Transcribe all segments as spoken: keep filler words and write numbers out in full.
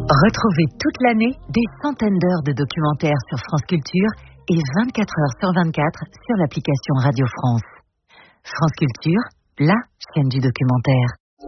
Retrouvez toute l'année des centaines d'heures de documentaires sur France Culture et vingt-quatre heures sur vingt-quatre sur l'application Radio France. France Culture, la chaîne du documentaire.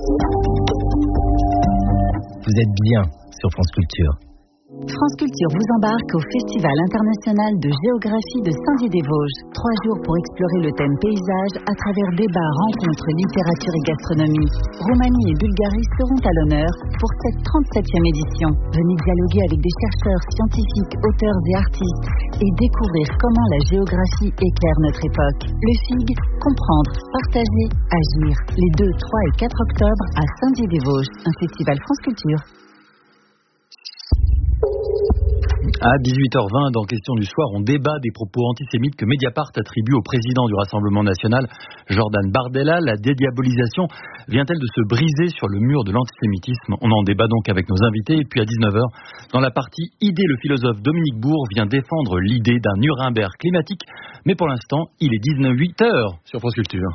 Vous êtes bien sur France Culture. France Culture vous embarque au Festival international de géographie de Saint-Dié-des-Vosges. Trois jours pour explorer le thème paysage à travers débats, rencontres, littérature et gastronomie. Roumanie et Bulgarie seront à l'honneur pour cette trente-septième édition. Venez dialoguer avec des chercheurs, scientifiques, auteurs et artistes et découvrir comment la géographie éclaire notre époque. Le F I G, comprendre, partager, agir. Les deux, trois et quatre octobre à Saint-Dié-des-Vosges, un festival France Culture. À dix-huit heures vingt, dans Question du soir, on débat des propos antisémites que Mediapart attribue au président du Rassemblement national, Jordan Bardella. La dédiabolisation vient-elle de se briser sur le mur de l'antisémitisme? On en débat donc avec nos invités. Et puis à dix-neuf heures, dans la partie Idée, le philosophe Dominique Bourg vient défendre l'idée d'un Nuremberg climatique. Mais pour l'instant, il est dix-huit heures sur France Culture.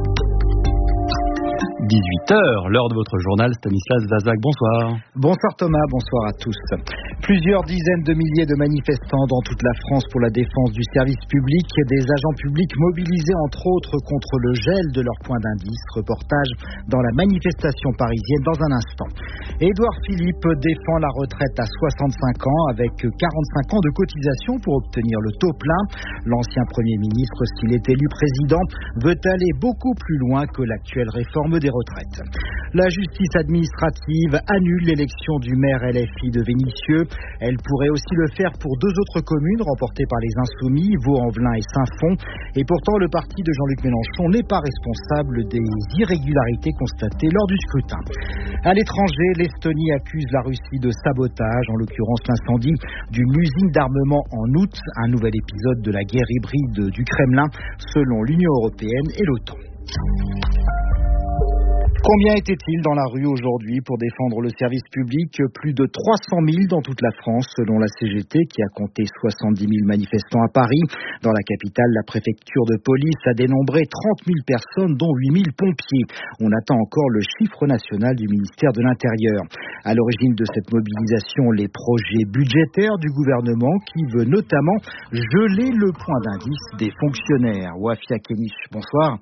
dix-huit heures, l'heure de votre journal. Stanislas Vazak, bonsoir. Bonsoir Thomas, bonsoir à tous. Plusieurs dizaines de milliers de manifestants dans toute la France pour la défense du service public. Des agents publics mobilisés entre autres contre le gel de leur point d'indice. Reportage dans la manifestation parisienne dans un instant. Édouard Philippe défend la retraite à soixante-cinq ans avec quarante-cinq ans de cotisation pour obtenir le taux plein. L'ancien Premier ministre, s'il est élu président, veut aller beaucoup plus loin que l'actuelle réforme des retraite. La justice administrative annule l'élection du maire L F I de Vénissieux. Elle pourrait aussi le faire pour deux autres communes remportées par les Insoumis, Vaux-en-Velin et Saint-Fond. Et pourtant, le parti de Jean-Luc Mélenchon n'est pas responsable des irrégularités constatées lors du scrutin. À l'étranger, l'Estonie accuse la Russie de sabotage, en l'occurrence l'incendie d'une usine d'armement en août, un nouvel épisode de la guerre hybride du Kremlin, selon l'Union européenne et l'OTAN. Combien était-il dans la rue aujourd'hui pour défendre le service public? Plus de trois cent mille dans toute la France, selon la C G T, qui a compté soixante-dix mille manifestants à Paris. Dans la capitale, la préfecture de police a dénombré trente mille personnes, dont huit mille pompiers. On attend encore le chiffre national du ministère de l'Intérieur. À l'origine de cette mobilisation, les projets budgétaires du gouvernement, qui veut notamment geler le point d'indice des fonctionnaires. Wafia Kenich, bonsoir.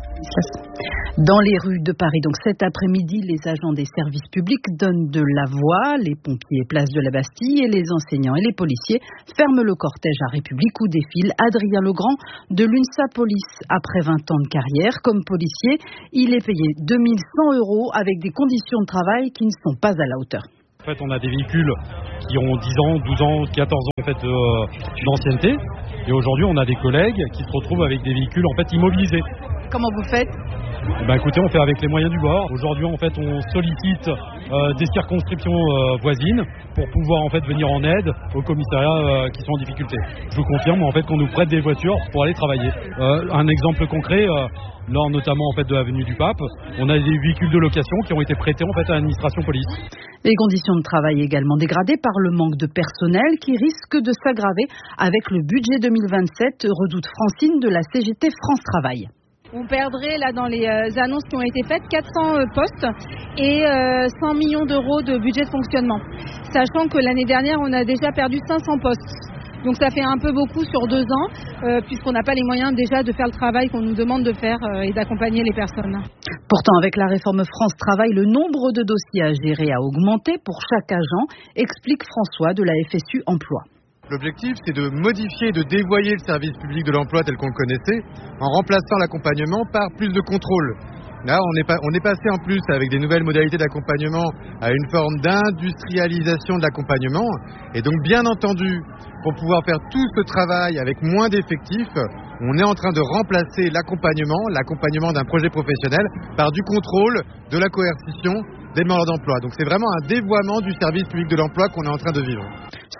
Dans les rues de Paris, donc cet après-midi, les agents des services publics donnent de la voix, les pompiers place de la Bastille et les enseignants et les policiers ferment le cortège à République où défile Adrien Legrand de l'UNSA Police. Après vingt ans de carrière comme policier, il est payé deux mille cent euros avec des conditions de travail qui ne sont pas à la hauteur. En fait, on a des véhicules qui ont dix ans, douze ans, quatorze ans en fait, euh, d'ancienneté. Et aujourd'hui, on a des collègues qui se retrouvent avec des véhicules en fait immobilisés. Comment vous faites ? Eh ben, écoutez, on fait avec les moyens du bord. Aujourd'hui, en fait, on sollicite euh, des circonscriptions euh, voisines pour pouvoir en fait venir en aide aux commissariats euh, qui sont en difficulté. Je vous confirme en fait qu'on nous prête des voitures pour aller travailler. Euh, un exemple concret, euh, lors notamment en fait de l'avenue du Pape, on a des véhicules de location qui ont été prêtés en fait à l'administration police. Les conditions de travail également dégradées par le manque de personnel qui risque de s'aggraver avec le budget deux mille vingt-sept, redoute Francine de la C G T France Travail. On perdrait là dans les euh, annonces qui ont été faites quatre cents euh, postes et euh, cent millions d'euros de budget de fonctionnement. Sachant que l'année dernière, on a déjà perdu cinq cents postes. Donc ça fait un peu beaucoup sur deux ans, euh, puisqu'on n'a pas les moyens déjà de faire le travail qu'on nous demande de faire euh, et d'accompagner les personnes. Pourtant, avec la réforme France Travail, le nombre de dossiers à gérer a augmenté pour chaque agent, explique François de la F S U Emploi. L'objectif, c'est de modifier et de dévoyer le service public de l'emploi tel qu'on le connaissait, en remplaçant l'accompagnement par plus de contrôle. Là, on est, pas, on est passé en plus, avec des nouvelles modalités d'accompagnement, à une forme d'industrialisation de l'accompagnement. Et donc, bien entendu, pour pouvoir faire tout ce travail avec moins d'effectifs, on est en train de remplacer l'accompagnement, l'accompagnement d'un projet professionnel, par du contrôle, de la coercition, des demandeurs d'emploi. Donc c'est vraiment un dévoiement du service public de l'emploi qu'on est en train de vivre.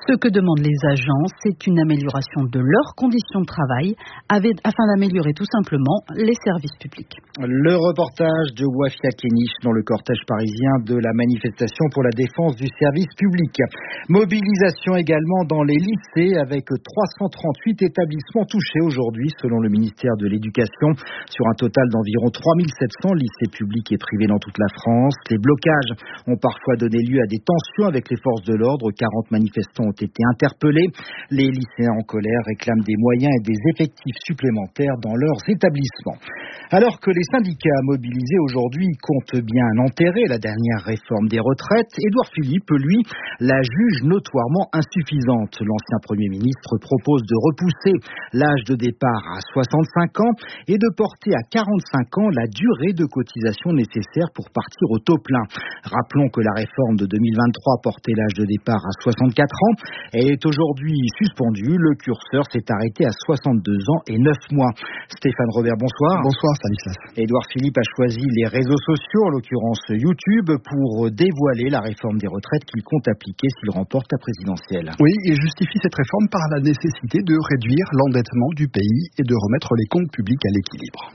Ce que demandent les agents, c'est une amélioration de leurs conditions de travail afin d'améliorer tout simplement les services publics. Le reportage de Wafia Kéniche dans le cortège parisien de la manifestation pour la défense du service public. Mobilisation également dans les lycées avec trois cent trente-huit établissements touchés aujourd'hui selon le ministère de l'Éducation sur un total d'environ trois mille sept cents lycées publics et privés dans toute la France. Les blocages ont parfois donné lieu à des tensions avec les forces de l'ordre. quarante manifestants ont été interpellés. Les lycéens en colère réclament des moyens et des effectifs supplémentaires dans leurs établissements. Alors que les syndicats mobilisés aujourd'hui comptent bien enterrer la dernière réforme des retraites, Édouard Philippe, lui, la juge notoirement insuffisante. L'ancien Premier ministre propose de repousser l'âge de départ à soixante-cinq ans et de porter à quarante-cinq ans la durée de cotisation nécessaire pour partir au taux plein. Rappelons que la réforme de deux mille vingt-trois portait l'âge de départ à soixante-quatre ans. Elle est aujourd'hui suspendue. Le curseur s'est arrêté à soixante-deux ans et neuf mois. Stéphane Robert, bonsoir. Bonsoir Stanislas. Édouard Philippe a choisi les réseaux sociaux, en l'occurrence YouTube, pour dévoiler la réforme des retraites qu'il compte appliquer s'il remporte la présidentielle. Oui, il justifie cette réforme par la nécessité de réduire l'endettement du pays et de remettre les comptes publics à l'équilibre.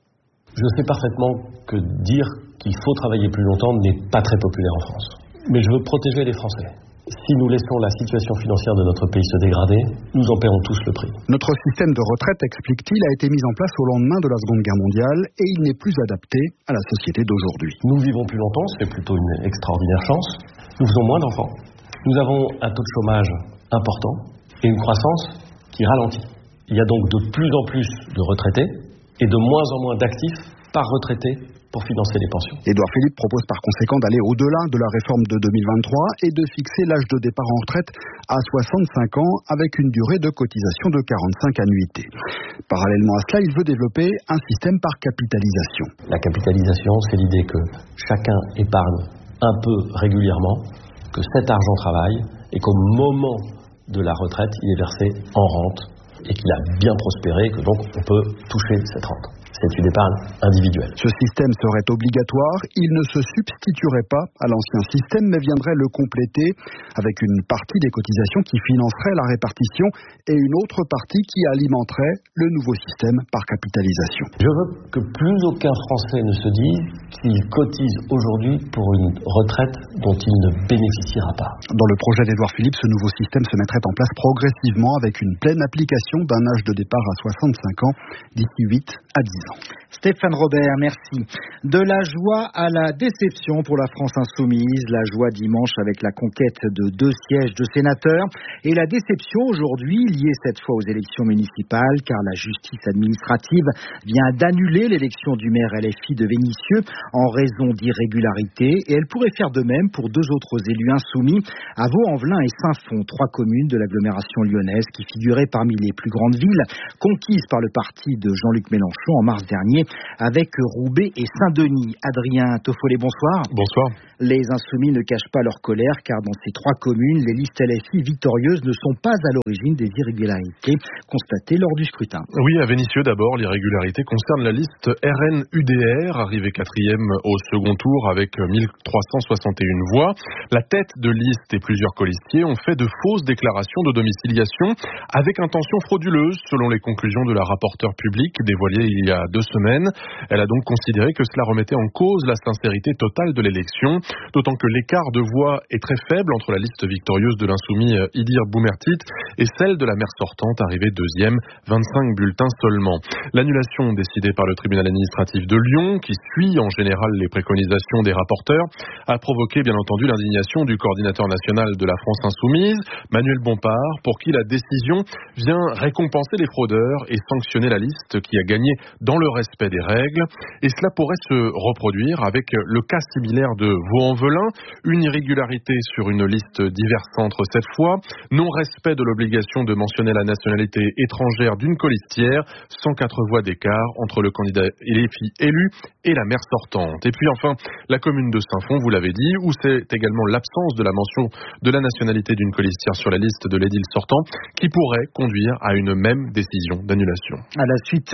Je sais parfaitement que dire qu'il faut travailler plus longtemps n'est pas très populaire en France. Mais je veux protéger les Français. Si nous laissons la situation financière de notre pays se dégrader, nous en paierons tous le prix. Notre système de retraite, explique-t-il, a été mis en place au lendemain de la Seconde Guerre mondiale et il n'est plus adapté à la société d'aujourd'hui. Nous vivons plus longtemps, c'est plutôt une extraordinaire chance. Nous faisons moins d'enfants. Nous avons un taux de chômage important et une croissance qui ralentit. Il y a donc de plus en plus de retraités et de moins en moins d'actifs par retraité pour financer les pensions. Édouard Philippe propose par conséquent d'aller au-delà de la réforme de deux mille vingt-trois et de fixer l'âge de départ en retraite à soixante-cinq ans avec une durée de cotisation de quarante-cinq annuités. Parallèlement à cela, il veut développer un système par capitalisation. La capitalisation, c'est l'idée que chacun épargne un peu régulièrement, que cet argent travaille et qu'au moment de la retraite, il est versé en rente et qu'il a bien prospéré, que donc on peut toucher cette rente. C'est une épargne individuelle. Ce système serait obligatoire, il ne se substituerait pas à l'ancien système, mais viendrait le compléter avec une partie des cotisations qui financerait la répartition et une autre partie qui alimenterait le nouveau système par capitalisation. Je veux que plus aucun Français ne se dise qu'il cotise aujourd'hui pour une retraite dont il ne bénéficiera pas. Dans le projet d'Édouard Philippe, ce nouveau système se mettrait en place progressivement avec une pleine application d'un âge de départ à soixante-cinq ans d'ici huit à dix ans. Stéphane Robert, merci. De la joie à la déception pour la France insoumise. La joie dimanche avec la conquête de deux sièges de sénateurs et la déception aujourd'hui liée cette fois aux élections municipales car la justice administrative vient d'annuler l'élection du maire L F I de Vénissieux en raison d'irrégularités et elle pourrait faire de même pour deux autres élus insoumis à Vaux-en-Velin et Saint-Fond, trois communes de l'agglomération lyonnaise qui figuraient parmi les plus grandes villes conquises par le parti de Jean-Luc Mélenchon en mars dernier avec Roubaix et Saint-Denis. Adrien Toffollet, bonsoir. Bonsoir. Les insoumis ne cachent pas leur colère car dans ces trois communes, les listes L F I victorieuses ne sont pas à l'origine des irrégularités constatées lors du scrutin. Oui, à Vénissieux d'abord, l'irrégularité concerne la liste R N U D R, arrivée quatrième au second tour avec mille trois cent soixante et une voix. La tête de liste et plusieurs colistiers ont fait de fausses déclarations de domiciliation avec intention frauduleuse, selon les conclusions de la rapporteure publique dévoilée il y a deux semaines. Elle a donc considéré que cela remettait en cause la sincérité totale de l'élection, d'autant que l'écart de voix est très faible entre la liste victorieuse de l'insoumis Idir Boumertit et celle de la maire sortante arrivée deuxième, vingt-cinq bulletins seulement. L'annulation décidée par le tribunal administratif de Lyon, qui suit en général les préconisations des rapporteurs, a provoqué bien entendu l'indignation du coordinateur national de la France insoumise, Manuel Bompard, pour qui la décision vient récompenser les fraudeurs et sanctionner la liste qui a gagné dans le respect des règles. Et cela pourrait se reproduire avec le cas similaire de Vaux-en-Velin, une irrégularité sur une liste diverscentre cette fois, non-respect de l'obligation de mentionner la nationalité étrangère d'une colistière, cent quatre voix d'écart entre le candidat L F I élu et la maire sortante. Et puis enfin, la commune de Saint-Fond, vous l'avez dit, où c'est également l'absence de la mention de la nationalité d'une colistière sur la liste de l'édile sortant qui pourrait conduire à une même décision d'annulation. À la suite de l'annulation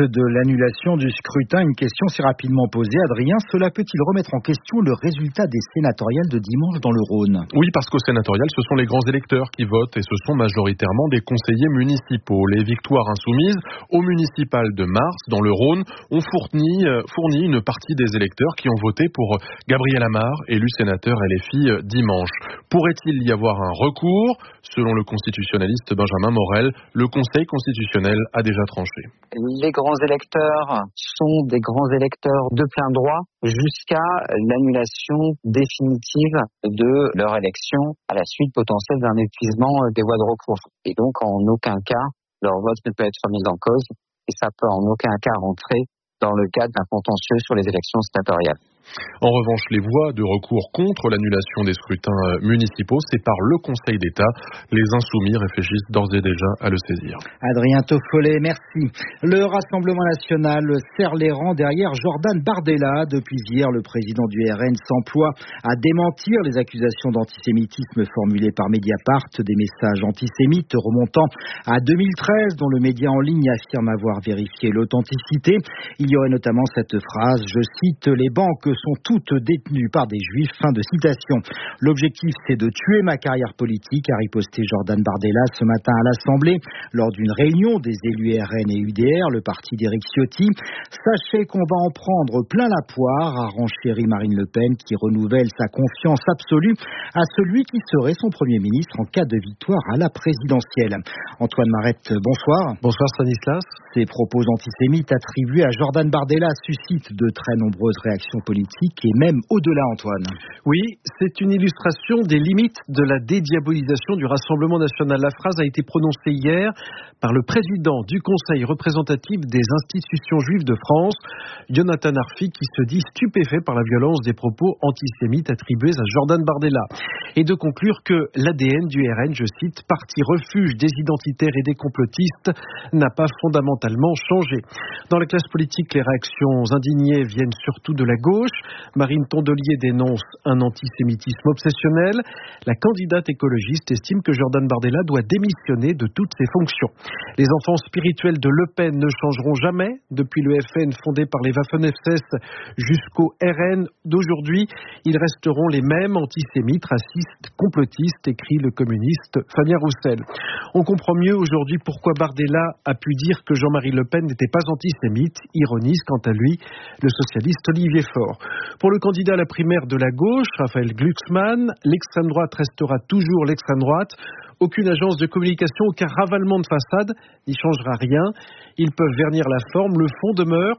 l'annulation du scrutin, une question si rapidement posée. Adrien, cela peut-il remettre en question le résultat des sénatoriales de dimanche dans le Rhône? Oui, parce qu'au sénatorial, ce sont les grands électeurs qui votent et ce sont majoritairement des conseillers municipaux. Les victoires insoumises au municipal de mars, dans le Rhône, ont fourni, euh, fourni une partie des électeurs qui ont voté pour Gabriel Amar, élu sénateur L F I dimanche. Pourrait-il y avoir un recours? Selon le constitutionnaliste Benjamin Morel, le Conseil constitutionnel a déjà tranché. Les grands électeurs sont des grands électeurs de plein droit jusqu'à l'annulation définitive de leur élection à la suite potentielle d'un épuisement des voies de recours. Et donc, en aucun cas, leur vote ne peut être mis en cause et ça peut en aucun cas rentrer dans le cadre d'un contentieux sur les élections sénatoriales. En revanche, les voies de recours contre l'annulation des scrutins municipaux, c'est par le Conseil d'État. Les insoumis réfléchissent d'ores et déjà à le saisir. Adrien Toffolet, merci. Le Rassemblement national serre les rangs derrière Jordan Bardella. Depuis hier, le président du R N s'emploie à démentir les accusations d'antisémitisme formulées par Mediapart, des messages antisémites remontant à deux mille treize, dont le média en ligne affirme avoir vérifié l'authenticité. Il y aurait notamment cette phrase, je cite, « Les banques sont toutes détenues par des juifs », fin de citation. L'objectif, c'est de tuer ma carrière politique, a riposté Jordan Bardella ce matin à l'Assemblée lors d'une réunion des élus R N et U D R, le parti d'Éric Ciotti. Sachez qu'on va en prendre plein la poire, a renchéri Marine Le Pen, qui renouvelle sa confiance absolue à celui qui serait son Premier ministre en cas de victoire à la présidentielle. Antoine Marette, bonsoir. Bonsoir Stanislas. Ces propos antisémites attribués à Jordan Bardella suscitent de très nombreuses réactions politiques et même au-delà, Antoine. Oui, c'est une illustration des limites de la dédiabolisation du Rassemblement national. La phrase a été prononcée hier par le président du Conseil représentatif des institutions juives de France, Jonathan Arfi, qui se dit stupéfait par la violence des propos antisémites attribués à Jordan Bardella. Et de conclure que l'A D N du R N, je cite, parti refuge des identitaires et des complotistes, n'a pas fondamentalement changé. Dans la classe politique, les réactions indignées viennent surtout de la gauche. Marine Tondelier dénonce un antisémitisme obsessionnel. La candidate écologiste estime que Jordan Bardella doit démissionner de toutes ses fonctions. Les enfants spirituels de Le Pen ne changeront jamais. Depuis le F N fondé par les Waffen-S S jusqu'au R N d'aujourd'hui, ils resteront les mêmes, antisémites, racistes, complotistes, écrit le communiste Fabien Roussel. On comprend mieux aujourd'hui pourquoi Bardella a pu dire que Jean-Marie Le Pen n'était pas antisémite, ironise quant à lui le socialiste Olivier Faure. Pour le candidat à la primaire de la gauche, Raphaël Glucksmann, l'extrême droite restera toujours l'extrême droite. Aucune agence de communication, aucun ravalement de façade n'y changera rien. Ils peuvent vernir la forme, le fond demeure.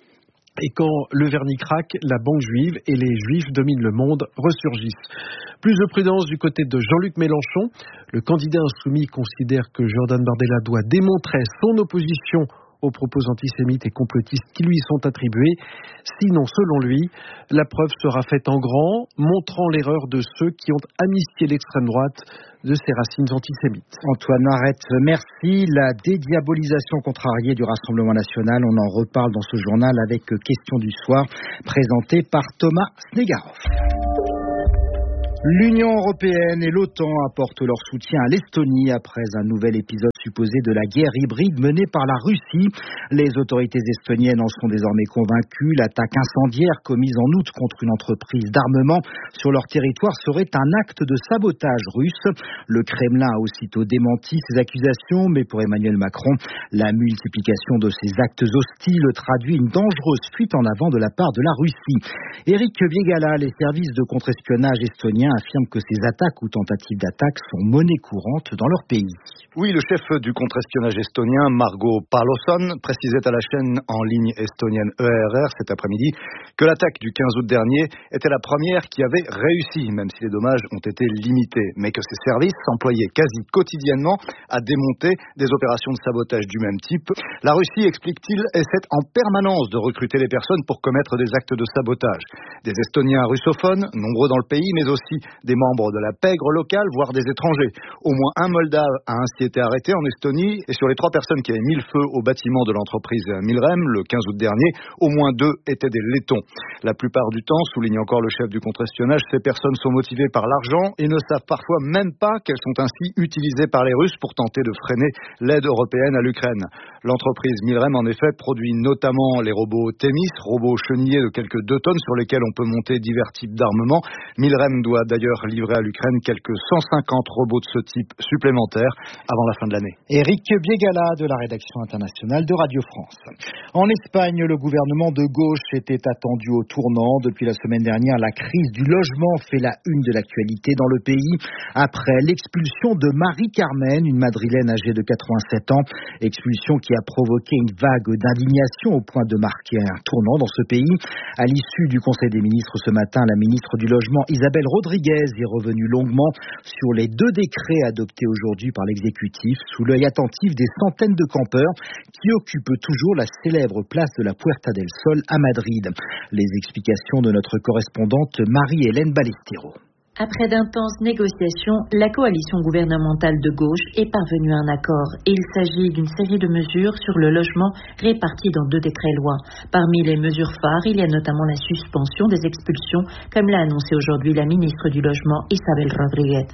Et quand le vernis craque, la banque juive et les juifs dominent le monde ressurgissent. Plus de prudence du côté de Jean-Luc Mélenchon. Le candidat insoumis considère que Jordan Bardella doit démontrer son opposition aux propos antisémites et complotistes qui lui sont attribués. Sinon, selon lui, la preuve sera faite en grand, montrant l'erreur de ceux qui ont amnistié l'extrême droite de ses racines antisémites. Antoine Marette, merci. La dédiabolisation contrariée du Rassemblement national, on en reparle dans ce journal avec Question du soir, présenté par Thomas Snegarov. L'Union européenne et l'OTAN apportent leur soutien à l'Estonie après un nouvel épisode supposé de la guerre hybride menée par la Russie. Les autorités estoniennes en sont désormais convaincues. L'attaque incendiaire commise en août contre une entreprise d'armement sur leur territoire serait un acte de sabotage russe. Le Kremlin a aussitôt démenti ces accusations, mais pour Emmanuel Macron, la multiplication de ces actes hostiles traduit une dangereuse fuite en avant de la part de la Russie. Éric Biegala, les services de contre-espionnage estoniens affirme que ces attaques ou tentatives d'attaque sont monnaie courante dans leur pays. Oui, le chef du contre-espionnage estonien, Margo Paloson, précisait à la chaîne en ligne estonienne E R R cet après-midi que l'attaque du quinze août dernier était la première qui avait réussi, même si les dommages ont été limités, mais que ses services s'employaient quasi quotidiennement à démonter des opérations de sabotage du même type. La Russie, explique-t-il, essaie en permanence de recruter les personnes pour commettre des actes de sabotage. Des Estoniens russophones, nombreux dans le pays, mais aussi des membres de la pègre locale, voire des étrangers. Au moins un Moldave a ainsi été arrêté en en Estonie et sur les trois personnes qui avaient mis le feu au bâtiment de l'entreprise Milrem le quinze août dernier, au moins deux étaient des Lettons. La plupart du temps, souligne encore le chef du contre-espionnage, ces personnes sont motivées par l'argent et ne savent parfois même pas qu'elles sont ainsi utilisées par les Russes pour tenter de freiner l'aide européenne à l'Ukraine. L'entreprise Milrem, en effet, produit notamment les robots Themis, robots chenillés de quelques deux tonnes sur lesquels on peut monter divers types d'armements. Milrem doit d'ailleurs livrer à l'Ukraine quelques cent cinquante robots de ce type supplémentaires avant la fin de l'année. Éric Biegala de la rédaction internationale de Radio France. En Espagne, le gouvernement de gauche était attendu au tournant. Depuis la semaine dernière, la crise du logement fait la une de l'actualité dans le pays. Après l'expulsion de Marie-Carmen, une madrilène âgée de quatre-vingt-sept ans, expulsion qui a provoqué une vague d'indignation au point de marquer un tournant dans ce pays. À l'issue du Conseil des ministres ce matin, la ministre du Logement Isabelle Rodriguez est revenue longuement sur les deux décrets adoptés aujourd'hui par l'exécutif sous l'œil attentif des centaines de campeurs qui occupent toujours la célèbre place de la Puerta del Sol à Madrid. Les explications de notre correspondante Marie-Hélène Ballestero. Après d'intenses négociations, la coalition gouvernementale de gauche est parvenue à un accord. Il s'agit d'une série de mesures sur le logement réparties dans deux décrets-lois. Parmi les mesures phares, il y a notamment la suspension des expulsions, comme l'a annoncé aujourd'hui la ministre du Logement Isabel Rodríguez.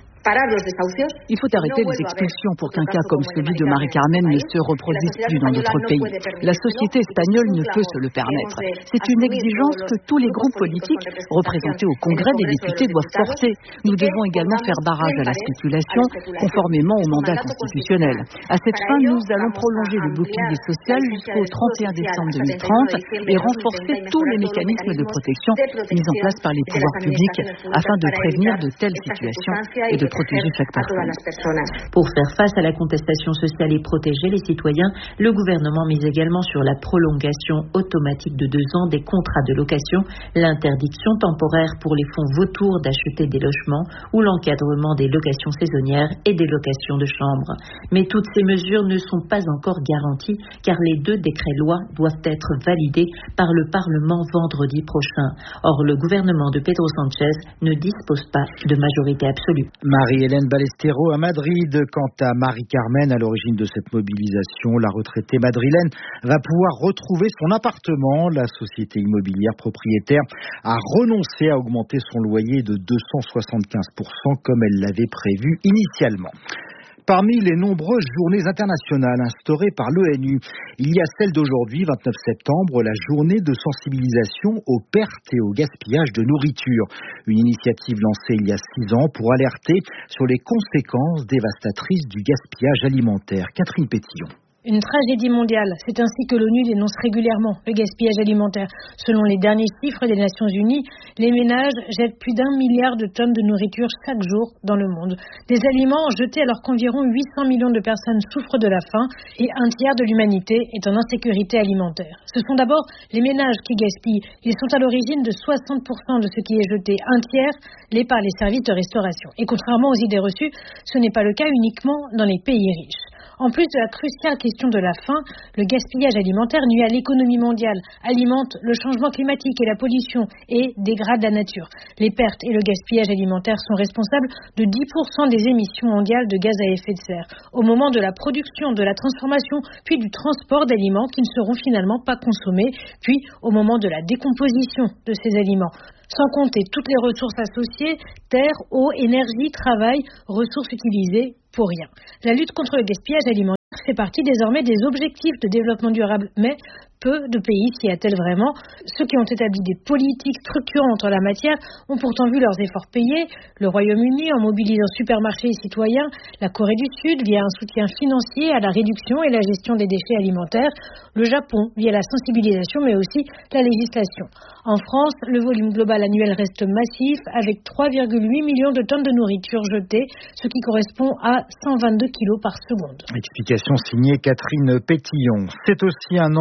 Il faut arrêter les expulsions pour qu'un cas comme celui de Marie-Carmen ne se reproduise plus dans notre pays. La société espagnole ne peut se le permettre. C'est une exigence que tous les groupes politiques représentés au Congrès des députés doivent porter. Nous devons également faire barrage à la spéculation conformément au mandat constitutionnel. À cette fin, nous allons prolonger le bouclier social jusqu'au trente et un décembre deux mille trente et renforcer tous les mécanismes de protection mis en place par les pouvoirs publics afin de prévenir de telles situations et de protéger chaque personne. Pour faire face à la contestation sociale et protéger les citoyens, le gouvernement mise également sur la prolongation automatique de deux ans des contrats de location, l'interdiction temporaire pour les fonds vautours d'acheter des logements ou l'encadrement des locations saisonnières et des locations de chambres. Mais toutes ces mesures ne sont pas encore garanties car les deux décrets-lois doivent être validés par le Parlement vendredi prochain. Or, le gouvernement de Pedro Sánchez ne dispose pas de majorité absolue. Marie-Hélène Ballestero à Madrid. Quant à Marie-Carmen, à l'origine de cette mobilisation, la retraitée madrilène va pouvoir retrouver son appartement. La société immobilière propriétaire a renoncé à augmenter son loyer de deux cent soixante-quinze pour cent comme elle l'avait prévu initialement. Parmi les nombreuses journées internationales instaurées par l'ONU, il y a celle d'aujourd'hui, vingt-neuf septembre, la journée de sensibilisation aux pertes et au gaspillage de nourriture. Une initiative lancée il y a six ans pour alerter sur les conséquences dévastatrices du gaspillage alimentaire. Catherine Pétillon. Une tragédie mondiale, c'est ainsi que l'ONU dénonce régulièrement le gaspillage alimentaire. Selon les derniers chiffres des Nations Unies, les ménages jettent plus d'un milliard de tonnes de nourriture chaque jour dans le monde. Des aliments jetés alors qu'environ huit cents millions de personnes souffrent de la faim et un tiers de l'humanité est en insécurité alimentaire. Ce sont d'abord les ménages qui gaspillent. Ils sont à l'origine de soixante pour cent de ce qui est jeté. Un tiers l'est par les services de restauration. Et contrairement aux idées reçues, ce n'est pas le cas uniquement dans les pays riches. En plus de la cruciale question de la faim, le gaspillage alimentaire nuit à l'économie mondiale, alimente le changement climatique et la pollution et dégrade la nature. Les pertes et le gaspillage alimentaire sont responsables de dix pour cent des émissions mondiales de gaz à effet de serre, au moment de la production, de la transformation, puis du transport d'aliments qui ne seront finalement pas consommés, puis au moment de la décomposition de ces aliments. Sans compter toutes les ressources associées, terre, eau, énergie, travail, ressources utilisées pour rien. La lutte contre le gaspillage alimentaire fait partie désormais des objectifs de développement durable, mais peu de pays s'y attellent vraiment. Ceux qui ont établi des politiques structurantes en la matière ont pourtant vu leurs efforts payés. Le Royaume-Uni en mobilisant supermarchés et citoyens, la Corée du Sud via un soutien financier à la réduction et la gestion des déchets alimentaires, le Japon via la sensibilisation mais aussi la législation. En France, le volume global annuel reste massif avec trois virgule huit millions de tonnes de nourriture jetées, ce qui correspond à cent vingt-deux kilos par seconde. Explication signée Catherine Pétillon. C'est aussi un enjeu alimentaire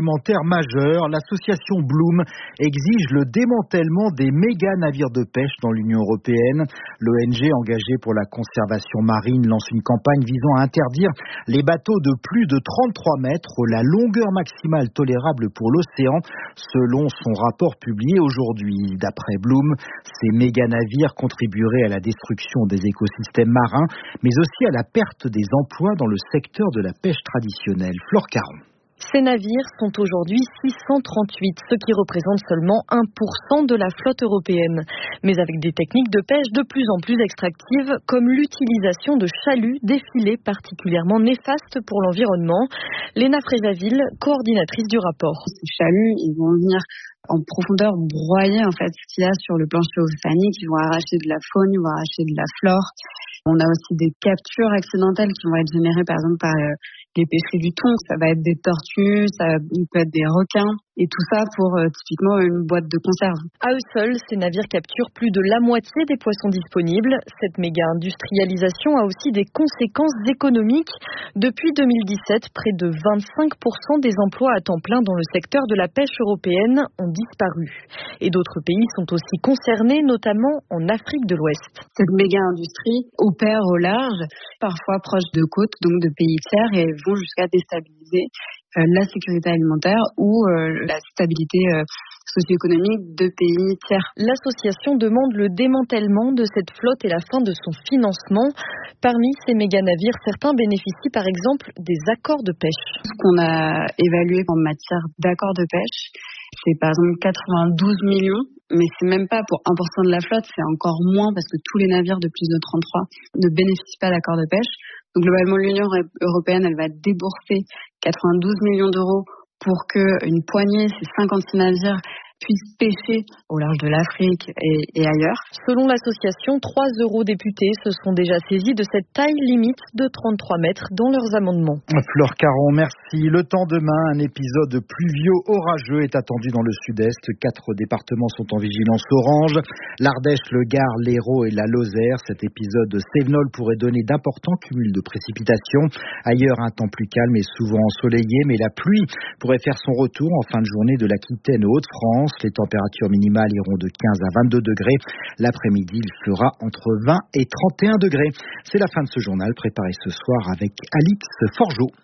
alimentaire majeur. L'association Bloom exige le démantèlement des méga navires de pêche dans l'Union européenne. L'O N G engagée pour la conservation marine lance une campagne visant à interdire les bateaux de plus de trente-trois mètres, la longueur maximale tolérable pour l'océan, selon son rapport publié aujourd'hui. D'après Bloom, ces méga navires contribueraient à la destruction des écosystèmes marins, mais aussi à la perte des emplois dans le secteur de la pêche traditionnelle. Flore Caron. Ces navires sont aujourd'hui six cent trente-huit, ce qui représente seulement un pour cent de la flotte européenne. Mais avec des techniques de pêche de plus en plus extractives, comme l'utilisation de chaluts, des filets particulièrement néfastes pour l'environnement. Léna Frézaville, coordinatrice du rapport. Ces chaluts, ils vont venir en profondeur broyer en fait ce qu'il y a sur le plancher océanique. Ils vont arracher de la faune, ils vont arracher de la flore. On a aussi des captures accidentelles qui vont être générées par exemple par euh, les pêcheries du thon. Ça va être des tortues, ça peut être des requins. Et tout ça pour euh, typiquement une boîte de conserve. À eux seuls, ces navires capturent plus de la moitié des poissons disponibles. Cette méga-industrialisation a aussi des conséquences économiques. Depuis deux mille dix-sept, près de vingt-cinq pour cent des emplois à temps plein dans le secteur de la pêche européenne ont disparu. Et d'autres pays sont aussi concernés, notamment en Afrique de l'Ouest. Cette méga-industrie opère au large, parfois proche de côtes, donc de pays tiers, et vont jusqu'à déstabiliser euh, la sécurité alimentaire ou euh, la stabilité euh, socio-économique de pays tiers. L'association demande le démantèlement de cette flotte et la fin de son financement. Parmi ces méga-navires, certains bénéficient par exemple des accords de pêche. Ce qu'on a évalué en matière d'accords de pêche, c'est par exemple quatre-vingt-douze millions, mais c'est même pas pour un pour cent de la flotte, c'est encore moins parce que tous les navires de plus de trente-trois ne bénéficient pas d'accords de pêche. Donc globalement, l'Union européenne, elle va débourser quatre-vingt-douze millions d'euros pour qu'une poignée, ces cinquante-six navires, puissent pêcher au large de l'Afrique et, et ailleurs. Selon l'association, trois eurodéputés se sont déjà saisis de cette taille limite de trente-trois mètres dans leurs amendements. Flore Caron, merci. Le temps demain, un épisode pluvieux orageux est attendu dans le sud-est. Quatre départements sont en vigilance orange. L'Ardèche, le Gard, l'Hérault et la Lozère. Cet épisode de Cévenol pourrait donner d'importants cumuls de précipitations. Ailleurs, un temps plus calme et souvent ensoleillé, mais la pluie pourrait faire son retour en fin de journée de l'Aquitaine aux Hauts-de-France. Les températures minimales iront de quinze à vingt-deux degrés. L'après-midi, il fera entre vingt et trente et un degrés. C'est la fin de ce journal préparé ce soir avec Alix Forgeot.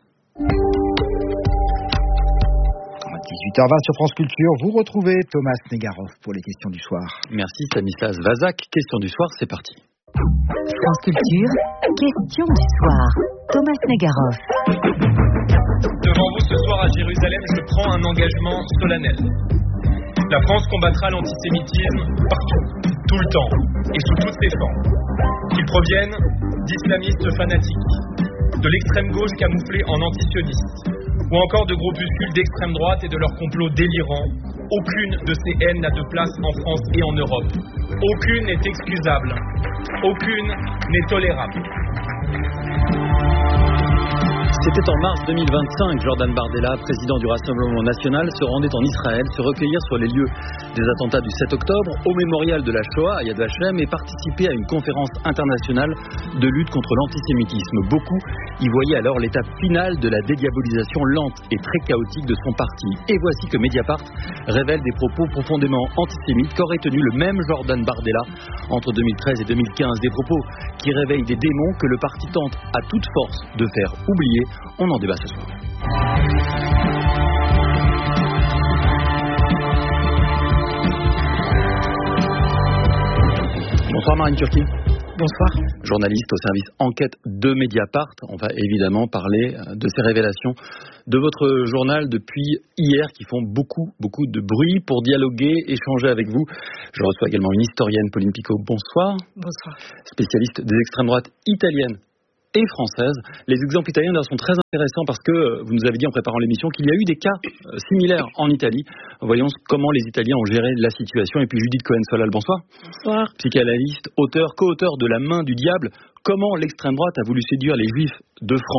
dix-huit heures vingt sur France Culture, vous retrouvez Thomas Negaroff pour les questions du soir. Merci Stanislas Vazak. Question du soir, c'est parti. France Culture, question du soir. Thomas Negaroff. Devant vous ce soir à Jérusalem, je prends un engagement solennel. La France combattra l'antisémitisme partout, tout le temps et sous toutes ses formes. Qu'ils proviennent d'islamistes fanatiques, de l'extrême gauche camouflée en antisionistes, ou encore de groupuscules d'extrême droite et de leurs complots délirants. Aucune de ces haines n'a de place en France et en Europe. Aucune n'est excusable. Aucune n'est tolérable. C'était en mars deux mille vingt-cinq, Jordan Bardella, président du Rassemblement national, se rendait en Israël, se recueillir sur les lieux des attentats du sept octobre, au mémorial de la Shoah à Yad Vashem, et participer à une conférence internationale de lutte contre l'antisémitisme. Beaucoup y voyaient alors l'étape finale de la dédiabolisation lente et très chaotique de son parti. Et voici que Mediapart révèle des propos profondément antisémites qu'aurait tenu le même Jordan Bardella entre deux mille treize et deux mille quinze. Des propos qui réveillent des démons que le parti tente à toute force de faire oublier. On en débat ce soir. Bonsoir Marine Turki. Bonsoir. Journaliste au service enquête de Mediapart. On va évidemment parler de ces révélations de votre journal depuis hier qui font beaucoup, beaucoup de bruit. Pour dialoguer, échanger avec vous, je reçois également une historienne, Pauline Picot. Bonsoir. Bonsoir. Spécialiste des extrêmes droites italiennes et françaises. Les exemples italiens sont très intéressants parce que vous nous avez dit en préparant l'émission qu'il y a eu des cas similaires en Italie. Voyons comment les Italiens ont géré la situation. Et puis Judith Cohen-Solal, bonsoir. Bonsoir. Psychanalyste, auteur, co-auteur de La main du diable. Comment l'extrême droite a voulu séduire les Juifs de France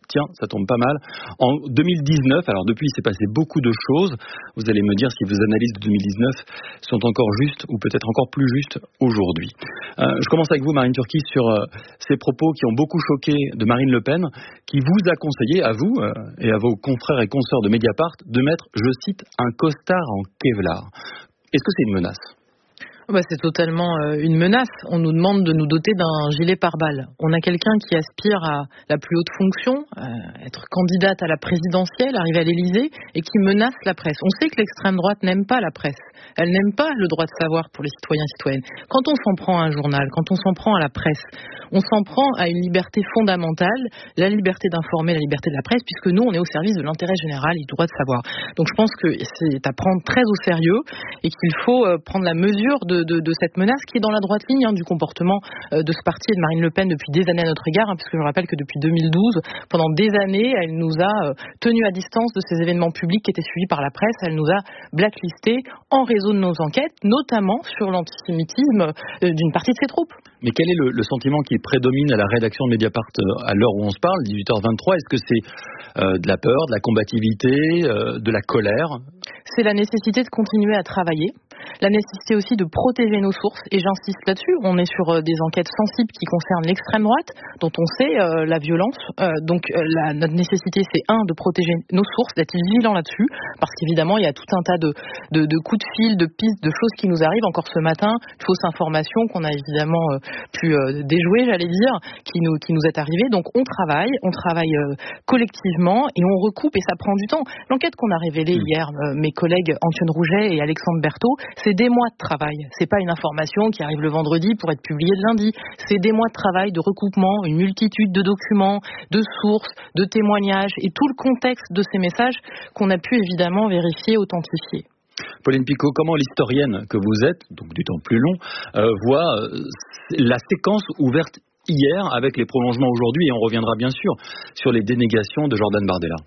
tiens, ça tombe pas mal. En deux mille dix-neuf, alors depuis, il s'est passé beaucoup de choses. Vous allez me dire si vos analyses de deux mille dix-neuf sont encore justes ou peut-être encore plus justes aujourd'hui. Euh, je commence avec vous, Marine Turki, sur euh, ces propos qui ont beaucoup choqué de Marine Le Pen, qui vous a conseillé, à vous euh, et à vos confrères et consoeurs de Mediapart, de mettre, je cite, un costard en Kevlar. Est-ce que c'est une menace ? Bah, c'est totalement euh, une menace. On nous demande de nous doter d'un gilet pare-balles. On a quelqu'un qui aspire à la plus haute fonction, euh, être candidate à la présidentielle, arriver à l'Élysée, et qui menace la presse. On sait que l'extrême droite n'aime pas la presse. Elle n'aime pas le droit de savoir pour les citoyens et citoyennes. Quand on s'en prend à un journal, quand on s'en prend à la presse, on s'en prend à une liberté fondamentale, la liberté d'informer, la liberté de la presse, puisque nous, on est au service de l'intérêt général et du droit de savoir. Donc je pense que c'est à prendre très au sérieux et qu'il faut euh, prendre la mesure de De, de, de cette menace qui est dans la droite ligne hein, du comportement euh, de ce parti et de Marine Le Pen depuis des années à notre égard, hein, puisque je rappelle que depuis deux mille douze, pendant des années, elle nous a euh, tenus à distance de ces événements publics qui étaient suivis par la presse. Elle nous a blacklistés en raison de nos enquêtes, notamment sur l'antisémitisme euh, d'une partie de ses troupes. Mais quel est le, le sentiment qui prédomine à la rédaction de Mediapart euh, à l'heure où on se parle, dix-huit heures vingt-trois? Est-ce que c'est euh, de la peur, de la combativité, euh, de la colère? C'est la nécessité de continuer à travailler, la nécessité aussi de protéger nos sources, et j'insiste là-dessus. On est sur euh, des enquêtes sensibles qui concernent l'extrême droite, dont on sait euh, la violence. Euh, donc euh, la, notre nécessité, c'est un, de protéger nos sources, d'être vigilant là-dessus, parce qu'évidemment, il y a tout un tas de, de, de coups de fil, de pistes, de choses qui nous arrivent. Encore ce matin, fausse information qu'on a évidemment euh, pu euh, déjouer, j'allais dire, qui nous, qui nous est arrivée. Donc on travaille, on travaille euh, collectivement, et on recoupe, et ça prend du temps. L'enquête qu'on a révélée hier, euh, mes collègues Antoine Rouget et Alexandre Berthaud, c'est des mois de travail. C'est pas une information qui arrive le vendredi pour être publiée le lundi. C'est des mois de travail, de recoupement, une multitude de documents, de sources, de témoignages et tout le contexte de ces messages qu'on a pu évidemment vérifier, authentifier. Pauline Picot, comment l'historienne que vous êtes, donc du temps plus long, euh, voit euh, la séquence ouverte hier avec les prolongements aujourd'hui, et on reviendra bien sûr sur les dénégations de Jordan Bardella?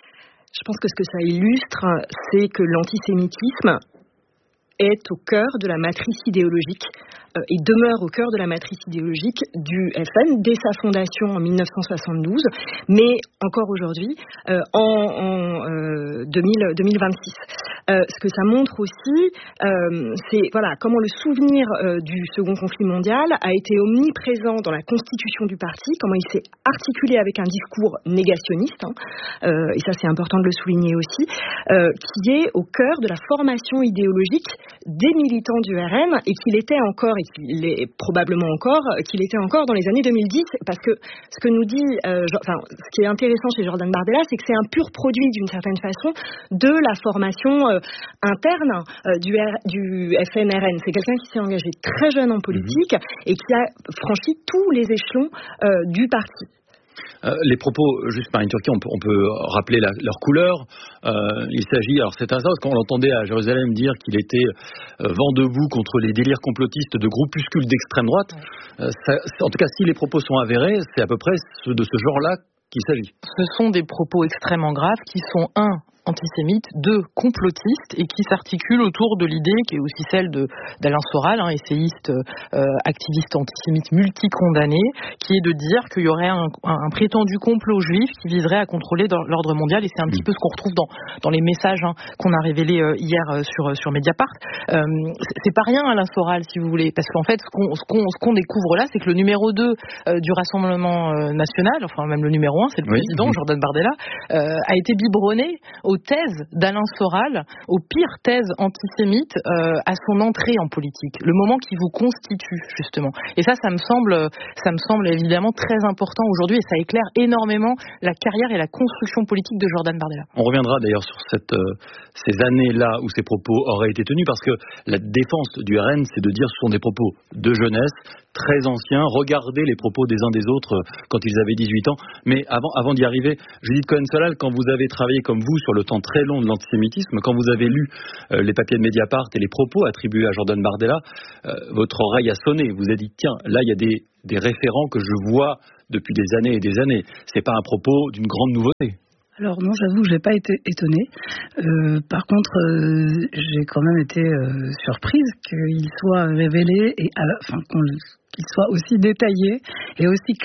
Je pense que ce que ça illustre, c'est que l'antisémitisme est au cœur de la matrice idéologique euh, et demeure au cœur de la matrice idéologique du F N dès sa fondation en mille neuf cent soixante-douze, mais encore aujourd'hui euh, en, en euh, deux mille vingt-six. Euh, ce que ça montre aussi, euh, c'est voilà comment le souvenir euh, du second conflit mondial a été omniprésent dans la constitution du parti, comment il s'est articulé avec un discours négationniste, hein, euh, et ça c'est important de le souligner aussi, euh, qui est au cœur de la formation idéologique des militants du R N, et qu'il était encore, et qu'il est probablement encore, qu'il était encore dans les années deux mille dix, parce que ce que nous dit, euh, enfin, ce qui est intéressant chez Jordan Bardella, c'est que c'est un pur produit d'une certaine façon de la formation euh, interne euh, du, R, du F N R N. C'est quelqu'un qui s'est engagé très jeune en politique mmh. et qui a franchi tous les échelons euh, du parti. Euh, les propos, juste Marine Turki, on peut, on peut rappeler la, leur couleur. Euh, il s'agit, alors c'est un sens, quand on l'entendait à Jérusalem dire qu'il était euh, vent debout contre les délires complotistes de groupuscules d'extrême droite, euh, ça, en tout cas si les propos sont avérés, c'est à peu près de ce genre-là qu'il s'agit. Ce sont des propos extrêmement graves qui sont, un, antisémites, deux, complotistes, et qui s'articulent autour de l'idée qui est aussi celle de, d'Alain Soral, hein, essayiste, euh, activiste antisémite multicondamné, qui est de dire qu'il y aurait un, un, un prétendu complot juif qui viserait à contrôler l'ordre mondial, et c'est un petit peu ce qu'on retrouve dans, dans les messages hein, qu'on a révélés euh, hier euh, sur, sur Mediapart. Euh, c'est pas rien Alain Soral, si vous voulez, parce qu'en fait, ce qu'on, ce qu'on, ce qu'on découvre là, c'est que le numéro deux euh, du Rassemblement euh, national, enfin même le numéro un, c'est le oui. président, Jordan Bardella, euh, a été biberonné aux thèses d'Alain Soral, aux pires thèses antisémites euh, à son entrée en politique, le moment qui vous constitue justement. Et ça, ça me semble, ça me semble évidemment très important aujourd'hui, et ça éclaire énormément la carrière et la construction politique de Jordan Bardella. On reviendra d'ailleurs sur cette, euh, ces années-là où ces propos auraient été tenus, parce que la défense du R N, c'est de dire que ce sont des propos de jeunesse, très anciens. Regardez les propos des uns des autres quand ils avaient dix-huit ans. Mais avant, avant d'y arriver, Judith Cohen-Solal, quand vous avez travaillé comme vous sur le temps très long de l'antisémitisme, quand vous avez lu euh, les papiers de Mediapart et les propos attribués à Jordan Bardella, euh, votre oreille a sonné. Vous avez dit, tiens, là, il y a des, des référents que je vois depuis des années et des années. C'est pas un propos d'une grande nouveauté. Alors non, j'avoue, je n'ai pas été étonnée. Euh, par contre, euh, j'ai quand même été euh, surprise qu'il soit révélé et à la, enfin, qu'on, qu'il soit aussi détaillé et aussi clair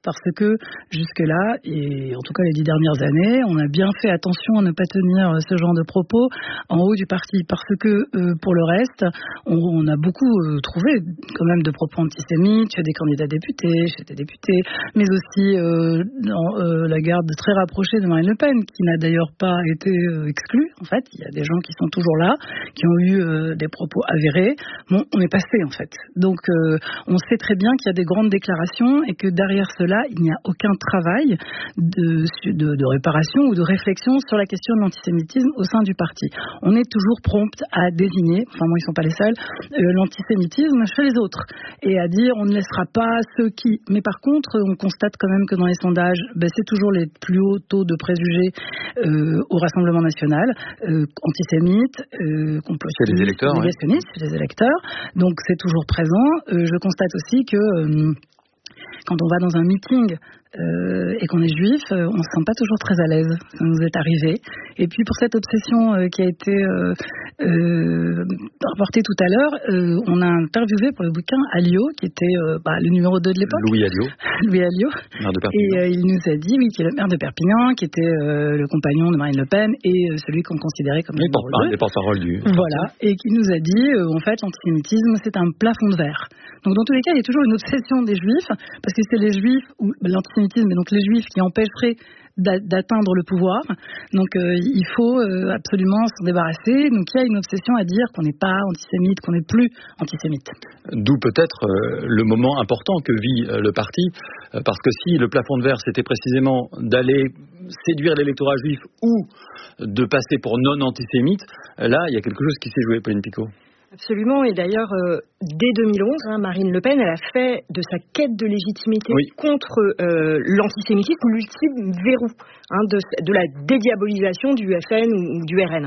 parce que jusque-là, et en tout cas les dix dernières années, on a bien fait attention à ne pas tenir ce genre de propos en haut du parti, parce que euh, pour le reste, on, on a beaucoup euh, trouvé quand même de propos antisémites chez des candidats députés, chez des députés, mais aussi euh, dans euh, la garde très rapprochée de Marine Le Pen, qui n'a d'ailleurs pas été euh, exclue. En fait, il y a des gens qui sont toujours là, qui ont eu euh, des propos avérés. Bon, on est passé en fait. Donc, euh, on sait très bien qu'il y a des grandes déclarations et que derrière cela, il n'y a aucun travail de, de, de réparation ou de réflexion sur la question de l'antisémitisme au sein du parti. On est toujours prompt à désigner, enfin moi ils ne sont pas les seuls, euh, l'antisémitisme chez les autres et à dire on ne laissera pas ceux qui... Mais par contre, on constate quand même que dans les sondages, ben, c'est toujours les plus hauts taux de préjugés euh, au Rassemblement national, euh, antisémites, euh, complotistes, chez les électeurs, négationnistes, ouais. Chez les électeurs. Donc c'est toujours présent. Euh, je constate aussi que euh, quand on va dans un meeting euh, et qu'on est juif, euh, on ne se sent pas toujours très à l'aise. Ça nous est arrivé. Et puis pour cette obsession euh, qui a été euh, euh, rapportée tout à l'heure, euh, on a interviewé pour le bouquin Alliot, qui était euh, bah, le numéro deux de l'époque. Louis Alliot. Louis Alliot. Maire de Perpignan. Et euh, il nous a dit, oui, qui est le maire de Perpignan, qui était euh, le compagnon de Marine Le Pen et euh, celui qu'on considérait comme le numéro deux. Les porte-parole du... Voilà. Et qui nous a dit, euh, en fait, l'antisémitisme, c'est un plafond de verre. Donc dans tous les cas, il y a toujours une obsession des juifs, parce que c'est les juifs, ou l'antisémitisme, et donc les juifs qui empêcheraient d'atteindre le pouvoir. Donc euh, il faut euh, absolument s'en débarrasser. Donc il y a une obsession à dire qu'on n'est pas antisémite, qu'on n'est plus antisémite. D'où peut-être euh, le moment important que vit euh, le parti, euh, parce que si le plafond de verre c'était précisément d'aller séduire l'électorat juif ou de passer pour non antisémite, là il y a quelque chose qui s'est joué, Pauline Picot. Absolument, et d'ailleurs, euh, dès deux mille onze, hein, Marine Le Pen, elle a fait de sa quête de légitimité oui. contre euh, l'antisémitisme l'ultime verrou hein, de, de la dédiabolisation du F N ou, ou du R N.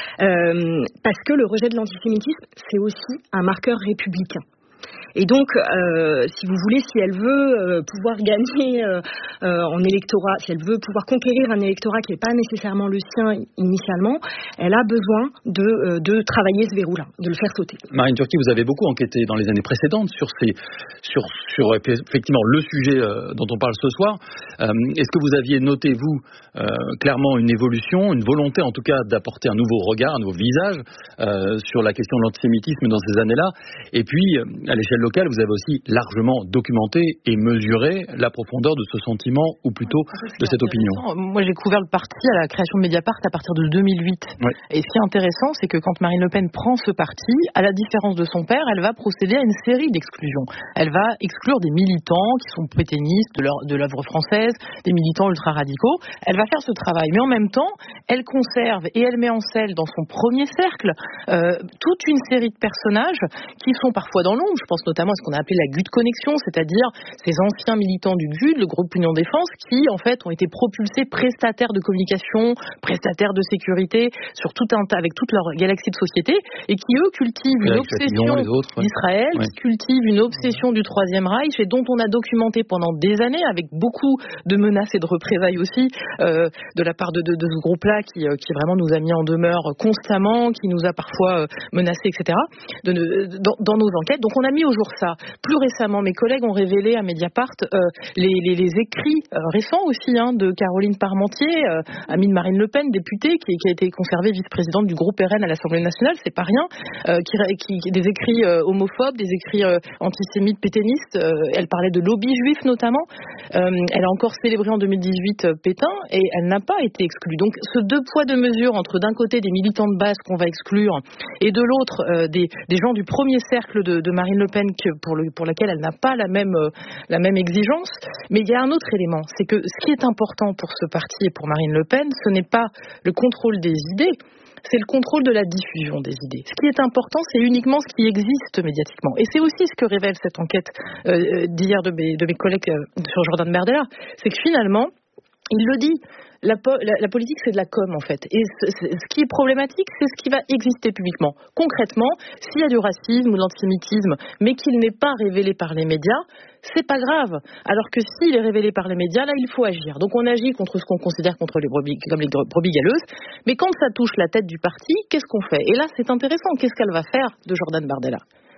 Euh, parce que le rejet de l'antisémitisme, c'est aussi un marqueur républicain. Et donc, euh, si vous voulez, si elle veut euh, pouvoir gagner euh, euh, en électorat, si elle veut pouvoir conquérir un électorat qui n'est pas nécessairement le sien initialement, elle a besoin de, euh, de travailler ce verrou-là, de le faire sauter. Marine Turki, vous avez beaucoup enquêté dans les années précédentes sur, ces, sur, sur effectivement le sujet euh, dont on parle ce soir. Euh, est-ce que vous aviez noté, vous, euh, clairement une évolution, une volonté en tout cas d'apporter un nouveau regard, un nouveau visage euh, sur la question de l'antisémitisme dans ces années-là? Et puis, à l'échelle locale, vous avez aussi largement documenté et mesuré la profondeur de ce sentiment, ou plutôt de cette opinion. Moi, j'ai couvert le parti à la création de Mediapart à partir de deux mille huit. Ouais. Et ce qui est intéressant, c'est que quand Marine Le Pen prend ce parti, à la différence de son père, elle va procéder à une série d'exclusions. Elle va exclure des militants qui sont pétainistes de l'œuvre française, des militants ultra-radicaux. Elle va faire ce travail. Mais en même temps, elle conserve et elle met en selle dans son premier cercle euh, toute une série de personnages qui sont parfois dans l'ombre. Je pense notamment à ce qu'on a appelé la G U D Connexion, c'est-à-dire ces anciens militants du G U D, le groupe Union Défense, qui en fait ont été propulsés prestataires de communication, prestataires de sécurité sur tout un tas, avec toute leur galaxie de sociétés, et qui eux cultivent une obsession d'Israël, ouais. qui cultivent une obsession du Troisième Reich, et dont on a documenté pendant des années, avec beaucoup de menaces et de représailles aussi, euh, de la part de, de, de ce groupe-là, qui, euh, qui vraiment nous a mis en demeure constamment, qui nous a parfois euh, menacés, et cetera, de, de, dans, dans nos enquêtes. Donc on a mis au jour ça. Plus récemment, mes collègues ont révélé à Mediapart euh, les, les, les écrits euh, récents aussi hein, de Caroline Parmentier, euh, amie de Marine Le Pen, députée, qui, qui a été conservée vice-présidente du groupe R N à l'Assemblée nationale, c'est pas rien, euh, qui, qui, des écrits euh, homophobes, des écrits euh, antisémites pétainistes, euh, elle parlait de lobby juif notamment, euh, elle a encore célébré en deux mille dix-huit euh, Pétain, et elle n'a pas été exclue. Donc ce deux poids deux mesures entre d'un côté des militants de base qu'on va exclure, et de l'autre euh, des, des gens du premier cercle de, de Marine Le Pen que pour, le, pour laquelle elle n'a pas la même, euh, la même exigence. Mais il y a un autre élément, c'est que ce qui est important pour ce parti et pour Marine Le Pen, ce n'est pas le contrôle des idées, c'est le contrôle de la diffusion des idées. Ce qui est important, c'est uniquement ce qui existe médiatiquement. Et c'est aussi ce que révèle cette enquête euh, d'hier de mes, de mes collègues euh, sur Jordan Bardella, c'est que finalement, il le dit, La, po- la, la politique, c'est de la com, en fait. Et c- c- ce qui est problématique, c'est ce qui va exister publiquement. Concrètement, s'il y a du racisme ou de l'antisémitisme, mais qu'il n'est pas révélé par les médias, c'est pas grave. Alors que s'il est révélé par les médias, là, il faut agir. Donc on agit contre ce qu'on considère contre les brebis, comme les brebis galeuses. Mais quand ça touche la tête du parti, qu'est-ce qu'on fait? Et là, c'est intéressant. Qu'est-ce qu'elle va faire de Jordan Bardella?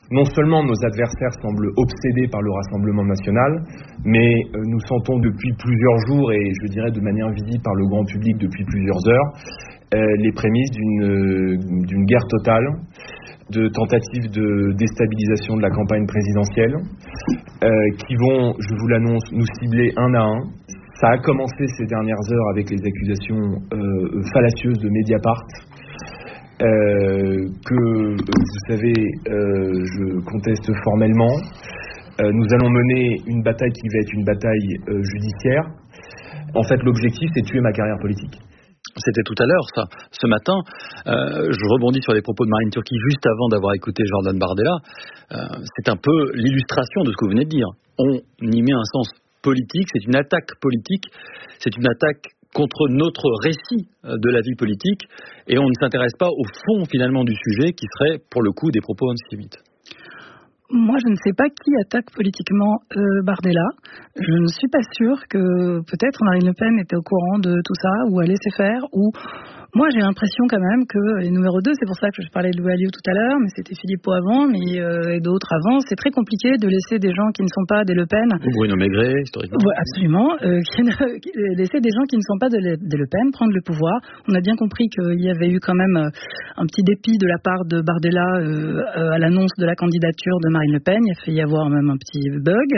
Non seulement nos adversaires semblent obsédés par le Rassemblement national, mais euh, nous sentons depuis plusieurs jours, et je dirais de manière visible par le grand public depuis plusieurs heures, euh, les prémices d'une, euh, d'une guerre totale, de tentatives de déstabilisation de la campagne présidentielle, euh, qui vont, je vous l'annonce, nous cibler un à un. Ça a commencé ces dernières heures avec les accusations euh, fallacieuses de Mediapart, euh, que, vous savez, euh, je conteste formellement. Euh, nous allons mener une bataille qui va être une bataille euh, judiciaire. En fait, l'objectif, c'est de tuer ma carrière politique. C'était tout à l'heure, ça. Ce matin, euh, je rebondis sur les propos de Marine Turki juste avant d'avoir écouté Jordan Bardella. Euh, c'est un peu l'illustration de ce que vous venez de dire. On y met un sens politique, c'est une attaque politique, c'est une attaque contre notre récit de la vie politique, et on ne s'intéresse pas au fond finalement du sujet, qui serait pour le coup des propos antisémites. Moi, je ne sais pas qui attaque politiquement euh, Bardella. Je ne suis pas sûre que peut-être Marine Le Pen était au courant de tout ça, ou a laissé faire, ou... Moi, j'ai l'impression quand même que les numéro deux, c'est pour ça que je parlais de Louis Alliot tout à l'heure, mais c'était Philippot avant, mais euh, et d'autres avant. C'est très compliqué de laisser des gens qui ne sont pas des Le Pen. Ou Bruno Maigret, historiquement. Ouais, absolument. Euh, qui ne, qui, laisser des gens qui ne sont pas des de Le Pen prendre le pouvoir. On a bien compris qu'il y avait eu quand même un petit dépit de la part de Bardella euh, à l'annonce de la candidature de Marine Le Pen. Il a fait y avoir même un petit bug.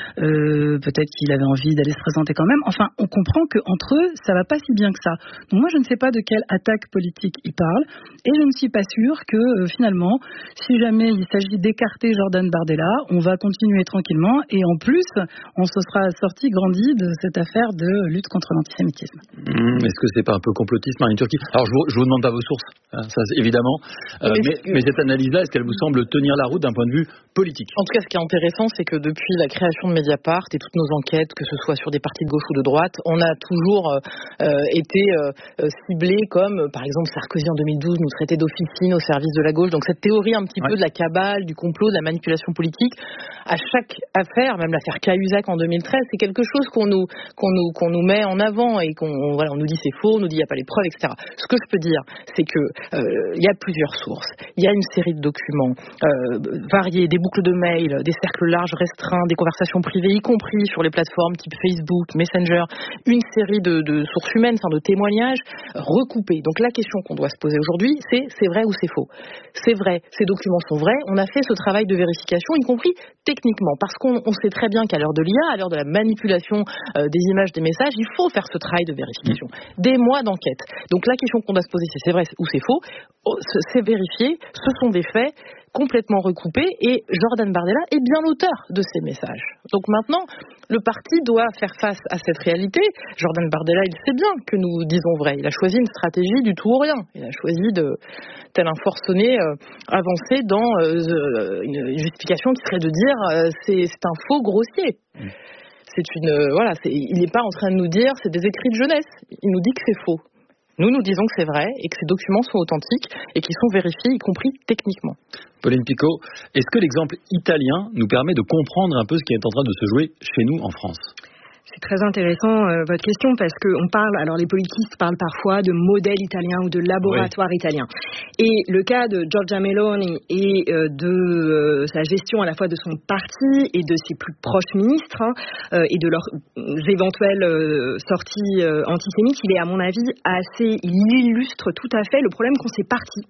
Euh, peut-être qu'il avait envie d'aller se présenter quand même. Enfin, on comprend qu'entre eux, ça va pas si bien que ça. Donc moi, je ne sais pas de quelle attaque politique il parle, et je ne suis pas sûre que euh, finalement, si jamais il s'agit d'écarter Jordan Bardella, on va continuer tranquillement, et en plus, on se sera sorti grandi de cette affaire de lutte contre l'antisémitisme. Mmh, est-ce que c'est pas un peu complotiste, Marine Turki? Alors je vous, je vous demande pas vos sources, hein, ça évidemment, euh, mais, mais, mais cette analyse-là, est-ce qu'elle vous semble tenir la route d'un point de vue politique? En tout cas, ce qui est intéressant, c'est que depuis la création de Mediapart et toutes nos enquêtes, que ce soit sur des partis de gauche ou de droite, on a toujours euh, été euh, ciblés comme, par exemple, Sarkozy en deux mille douze nous traitait d'officine au service de la gauche. Donc cette théorie un petit ouais. peu de la cabale, du complot, de la manipulation politique, à chaque affaire, même l'affaire Cahuzac en deux mille treize, c'est quelque chose qu'on nous, qu'on nous, qu'on nous met en avant, et qu'on voilà, on nous dit c'est faux, on nous dit il n'y a pas les preuves, et cetera. Ce que je peux dire, c'est que euh, il y a plusieurs sources, il y a une série de documents euh, variés, des boucles de mails, des cercles larges restreints, des conversations privées, y compris sur les plateformes type Facebook, Messenger, une série de, de sources humaines, enfin de témoignages recoupés. Donc la question qu'on doit se poser aujourd'hui, c'est c'est vrai ou c'est faux? C'est vrai, ces documents sont vrais, on a fait ce travail de vérification, y compris techniquement, parce qu'on on sait très bien qu'à l'heure de l'I A, à l'heure de la manipulation euh, des images, des messages, il faut faire ce travail de vérification. Des mois d'enquête. Donc la question qu'on doit se poser, c'est c'est vrai ou c'est faux? C'est vérifié, ce sont des faits complètement recoupés, et Jordan Bardella est bien l'auteur de ces messages. Donc maintenant, le parti doit faire face à cette réalité. Jordan Bardella, il sait bien que nous disons vrai. Il a choisi une stratégie du tout ou rien. Il a choisi de, tel un forcené, euh, avancer dans euh, une justification qui serait de dire euh, c'est, c'est un faux grossier. Mmh. C'est une, euh, voilà, c'est, il n'est pas en train de nous dire c'est des écrits de jeunesse. Il nous dit que c'est faux. Nous, nous disons que c'est vrai et que ces documents sont authentiques et qu'ils sont vérifiés, y compris techniquement. Pauline Picot, est-ce que l'exemple italien nous permet de comprendre un peu ce qui est en train de se jouer chez nous en France ? C'est très intéressant euh, votre question, parce qu'on parle, alors les politistes parlent parfois de modèle italien ou de laboratoire oui. italien. Et le cas de Giorgia Meloni et euh, de euh, sa gestion à la fois de son parti et de ses plus proches ministres hein, euh, et de leurs éventuelles euh, sorties euh, antisémites, il est à mon avis assez, il illustre tout à fait le problème qu'ont ces partis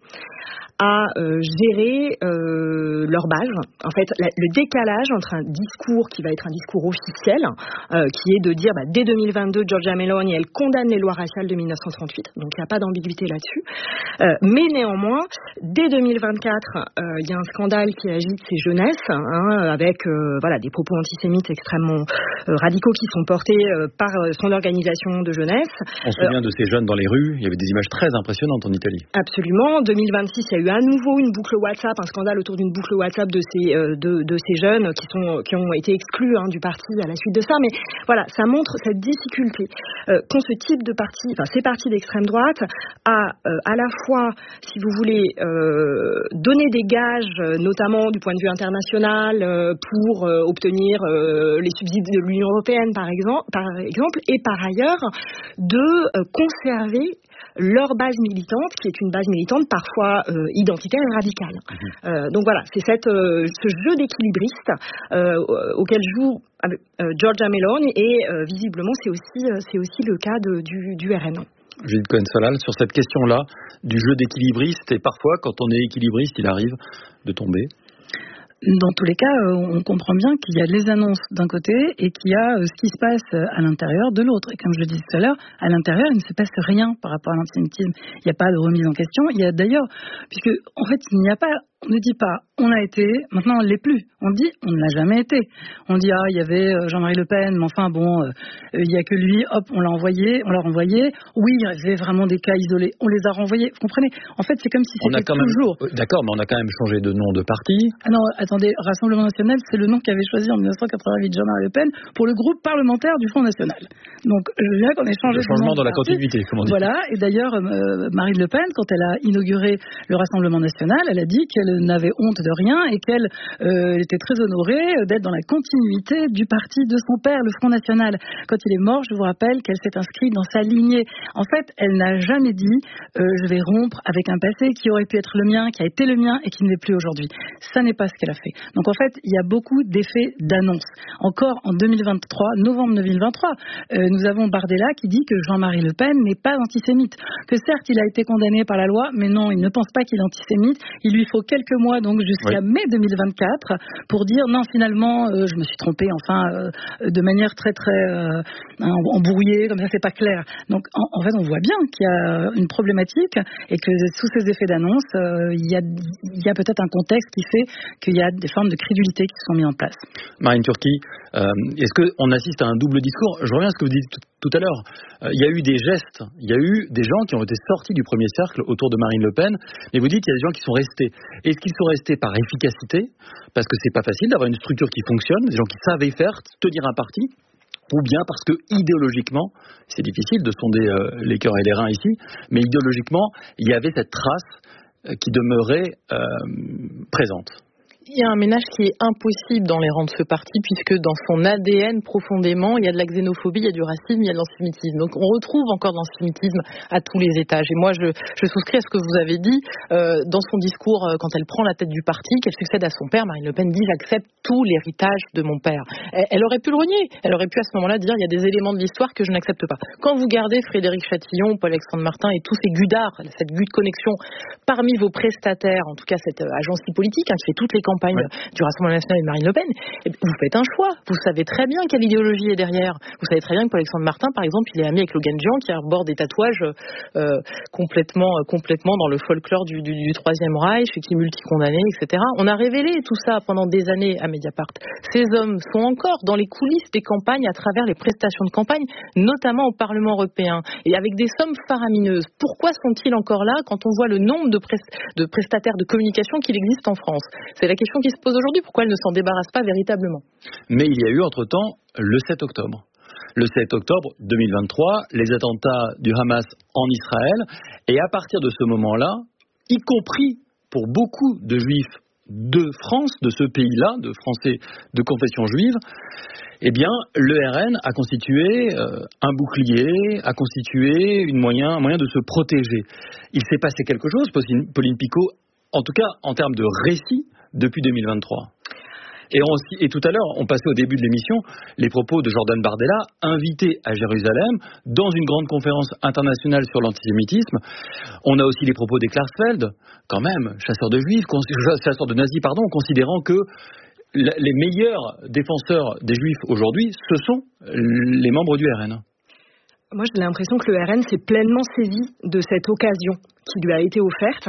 à euh, gérer euh, leur base. En fait, la, le décalage entre un discours qui va être un discours officiel, euh, qui est de dire bah, dès deux mille vingt-deux, Giorgia Meloni, elle condamne les lois raciales de mille neuf cent trente-huit, donc il n'y a pas d'ambiguïté là-dessus. Euh, mais néanmoins, dès deux mille vingt-quatre, il euh, y a un scandale qui agite ces jeunesses, hein, avec euh, voilà, des propos antisémites extrêmement euh, radicaux qui sont portés euh, par son organisation de jeunesse. On se souvient euh, de ces jeunes dans les rues, il y avait des images très impressionnantes en Italie. Absolument. deux mille vingt-six, il y a eu à nouveau une boucle WhatsApp, un scandale autour d'une boucle WhatsApp de ces, euh, de, de ces jeunes qui, sont, qui ont été exclus hein, du parti à la suite de ça. Mais voilà. voilà, ça montre cette difficulté euh, qu'ont ce type de partis, enfin ces partis d'extrême droite, à euh, à la fois, si vous voulez, euh, donner des gages, euh, notamment du point de vue international, euh, pour euh, obtenir euh, les subsides de l'Union européenne, par exemple, par exemple, et par ailleurs de euh, conserver leur base militante, qui est une base militante parfois euh, identitaire et radicale. Mmh. Euh, donc voilà, c'est cette, euh, ce jeu d'équilibriste euh, auquel joue euh, Giorgia Meloni, et euh, visiblement c'est aussi, euh, c'est aussi le cas de, du, du R N. Judith Cohen-Solal, sur cette question-là du jeu d'équilibriste, et parfois quand on est équilibriste, il arrive de tomber. Dans tous les cas, on comprend bien qu'il y a les annonces d'un côté et qu'il y a ce qui se passe à l'intérieur de l'autre. Et comme je le disais tout à l'heure, à l'intérieur, il ne se passe rien par rapport à l'antisémitisme. Il n'y a pas de remise en question. Il y a d'ailleurs, puisque en fait, il n'y a pas, on ne dit pas on a été, maintenant on ne l'est plus. On dit on ne l'a jamais été. On dit ah, il y avait Jean-Marie Le Pen, mais enfin bon, euh, il n'y a que lui, hop, on l'a envoyé, on l'a renvoyé. Oui, il y avait vraiment des cas isolés, on les a renvoyés. Vous comprenez? En fait, c'est comme si c'était toujours. Même, d'accord, mais on a quand même changé de nom de parti. Ah non, attendez, Rassemblement National, c'est le nom qu'avait choisi en dix-neuf cent quatre-vingt-huit Jean-Marie Le Pen pour le groupe parlementaire du Front National. Donc, je dirais qu'on ait changé le changement de nom dans la parti. Continuité, comme on dit. Voilà, et d'ailleurs, euh, Marine Le Pen, quand elle a inauguré le Rassemblement National, elle a dit qu'elle n'avait honte de rien et qu'elle euh, était très honorée d'être dans la continuité du parti de son père, le Front National. Quand il est mort, je vous rappelle qu'elle s'est inscrite dans sa lignée. En fait, elle n'a jamais dit euh, je vais rompre avec un passé qui aurait pu être le mien, qui a été le mien et qui ne l'est plus aujourd'hui. Ça n'est pas ce qu'elle a fait. Donc en fait, il y a beaucoup d'effets d'annonce. Encore en deux mille vingt-trois, novembre deux mille vingt-trois, euh, nous avons Bardella qui dit que Jean-Marie Le Pen n'est pas antisémite. Que certes, il a été condamné par la loi, mais non, il ne pense pas qu'il est antisémite. Il lui faut quelques mois, donc jusqu'à oui. mai deux mille vingt-quatre, pour dire non, finalement, euh, je me suis trompé, enfin, euh, de manière très très euh, embrouillée, comme ça, c'est pas clair. Donc en, en fait, on voit bien qu'il y a une problématique et que sous ces effets d'annonce, euh, il y a, il y a peut-être un contexte qui fait qu'il y a des formes de crédulité qui sont mises en place. Marine Turki, euh, est-ce qu'on assiste à un double discours? Je reviens à ce que vous dites tout, tout à l'heure. Euh, il y a eu des gestes, il y a eu des gens qui ont été sortis du premier cercle autour de Marine Le Pen, mais vous dites qu'il y a des gens qui sont restés. Est-ce qu'ils sont restés par efficacité? Parce que c'est pas facile d'avoir une structure qui fonctionne, des gens qui savent y faire, tenir un parti, ou bien parce que idéologiquement, c'est difficile de sonder euh, les cœurs et les reins ici, mais idéologiquement, il y avait cette trace euh, qui demeurait euh, présente. Il y a un ménage qui est impossible dans les rangs de ce parti, puisque dans son A D N profondément, il y a de la xénophobie, il y a du racisme, il y a de l'antisémitisme. Donc on retrouve encore de l'antisémitisme à tous les étages. Et moi, je, je souscris à ce que vous avez dit euh, dans son discours euh, quand elle prend la tête du parti, qu'elle succède à son père. Marine Le Pen dit « J'accepte tout l'héritage de mon père ». Elle, elle aurait pu le renier. Elle aurait pu à ce moment-là dire « Il y a des éléments de l'histoire que je n'accepte pas ». Quand vous gardez Frédéric Chatillon, Paul-Alexandre Martin et tous ces gudards, cette gude connexion parmi vos prestataires, en tout cas cette euh, agence politique hein, qui fait toutes les campagnes ouais. du Rassemblement National et de Marine Le Pen, vous faites un choix. Vous savez très bien quelle idéologie est derrière. Vous savez très bien que Paul-Alexandre Martin, par exemple, il est ami avec Logan Jean qui arbore des tatouages euh, complètement, euh, complètement dans le folklore du, du, du Troisième Reich, qui est multicondamné, et cetera. On a révélé tout ça pendant des années à Mediapart. Ces hommes sont encore dans les coulisses des campagnes à travers les prestations de campagne, notamment au Parlement européen, et avec des sommes faramineuses. Pourquoi sont-ils encore là quand on voit le nombre de, pres- de prestataires de communication qu'il existe en France? C'est la question qui se pose aujourd'hui. Pourquoi elle ne s'en débarrasse pas véritablement? Mais il y a eu entre-temps le sept octobre. Le sept octobre deux mille vingt-trois, les attentats du Hamas en Israël. Et à partir de ce moment-là, y compris pour beaucoup de juifs de France, de ce pays-là, de Français de confession juive, eh bien, le R N a constitué euh, un bouclier, a constitué une moyen, un moyen de se protéger. Il s'est passé quelque chose, Pauline Picot, en tout cas en termes de récit, depuis deux mille vingt-trois. Et, on, et tout à l'heure, on passait au début de l'émission les propos de Jordan Bardella, invité à Jérusalem dans une grande conférence internationale sur l'antisémitisme. On a aussi les propos des Klarsfeld, quand même, chasseurs de juifs, chasseurs de nazis, pardon, considérant que les meilleurs défenseurs des juifs aujourd'hui, ce sont les membres du R N. Moi, j'ai l'impression que le R N s'est pleinement saisi de cette occasion qui lui a été offerte.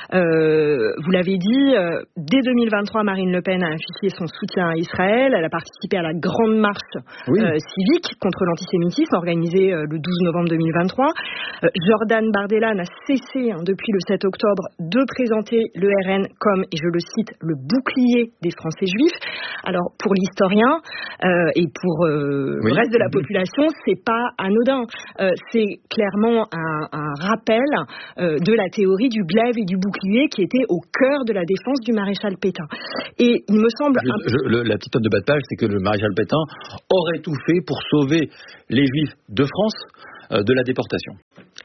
Euh, vous l'avez dit, euh, dès deux mille vingt-trois, Marine Le Pen a affiché son soutien à Israël. Elle a participé à la grande marche oui. euh, civique contre l'antisémitisme organisée euh, le douze novembre deux mille vingt-trois. Euh, Jordan Bardella n'a cessé hein, depuis le sept octobre de présenter le R N comme, et je le cite, le bouclier des Français juifs. Alors pour l'historien euh, et pour euh, oui. le reste de la population, c'est pas anodin. Euh, c'est clairement un, un rappel euh, de la théorie du glaive et du bouclier qui était au cœur de la défense du maréchal Pétain. Et il me semble... Je, je, le, la petite note de bas de page, c'est que le maréchal Pétain aurait tout fait pour sauver les Juifs de France euh, de la déportation.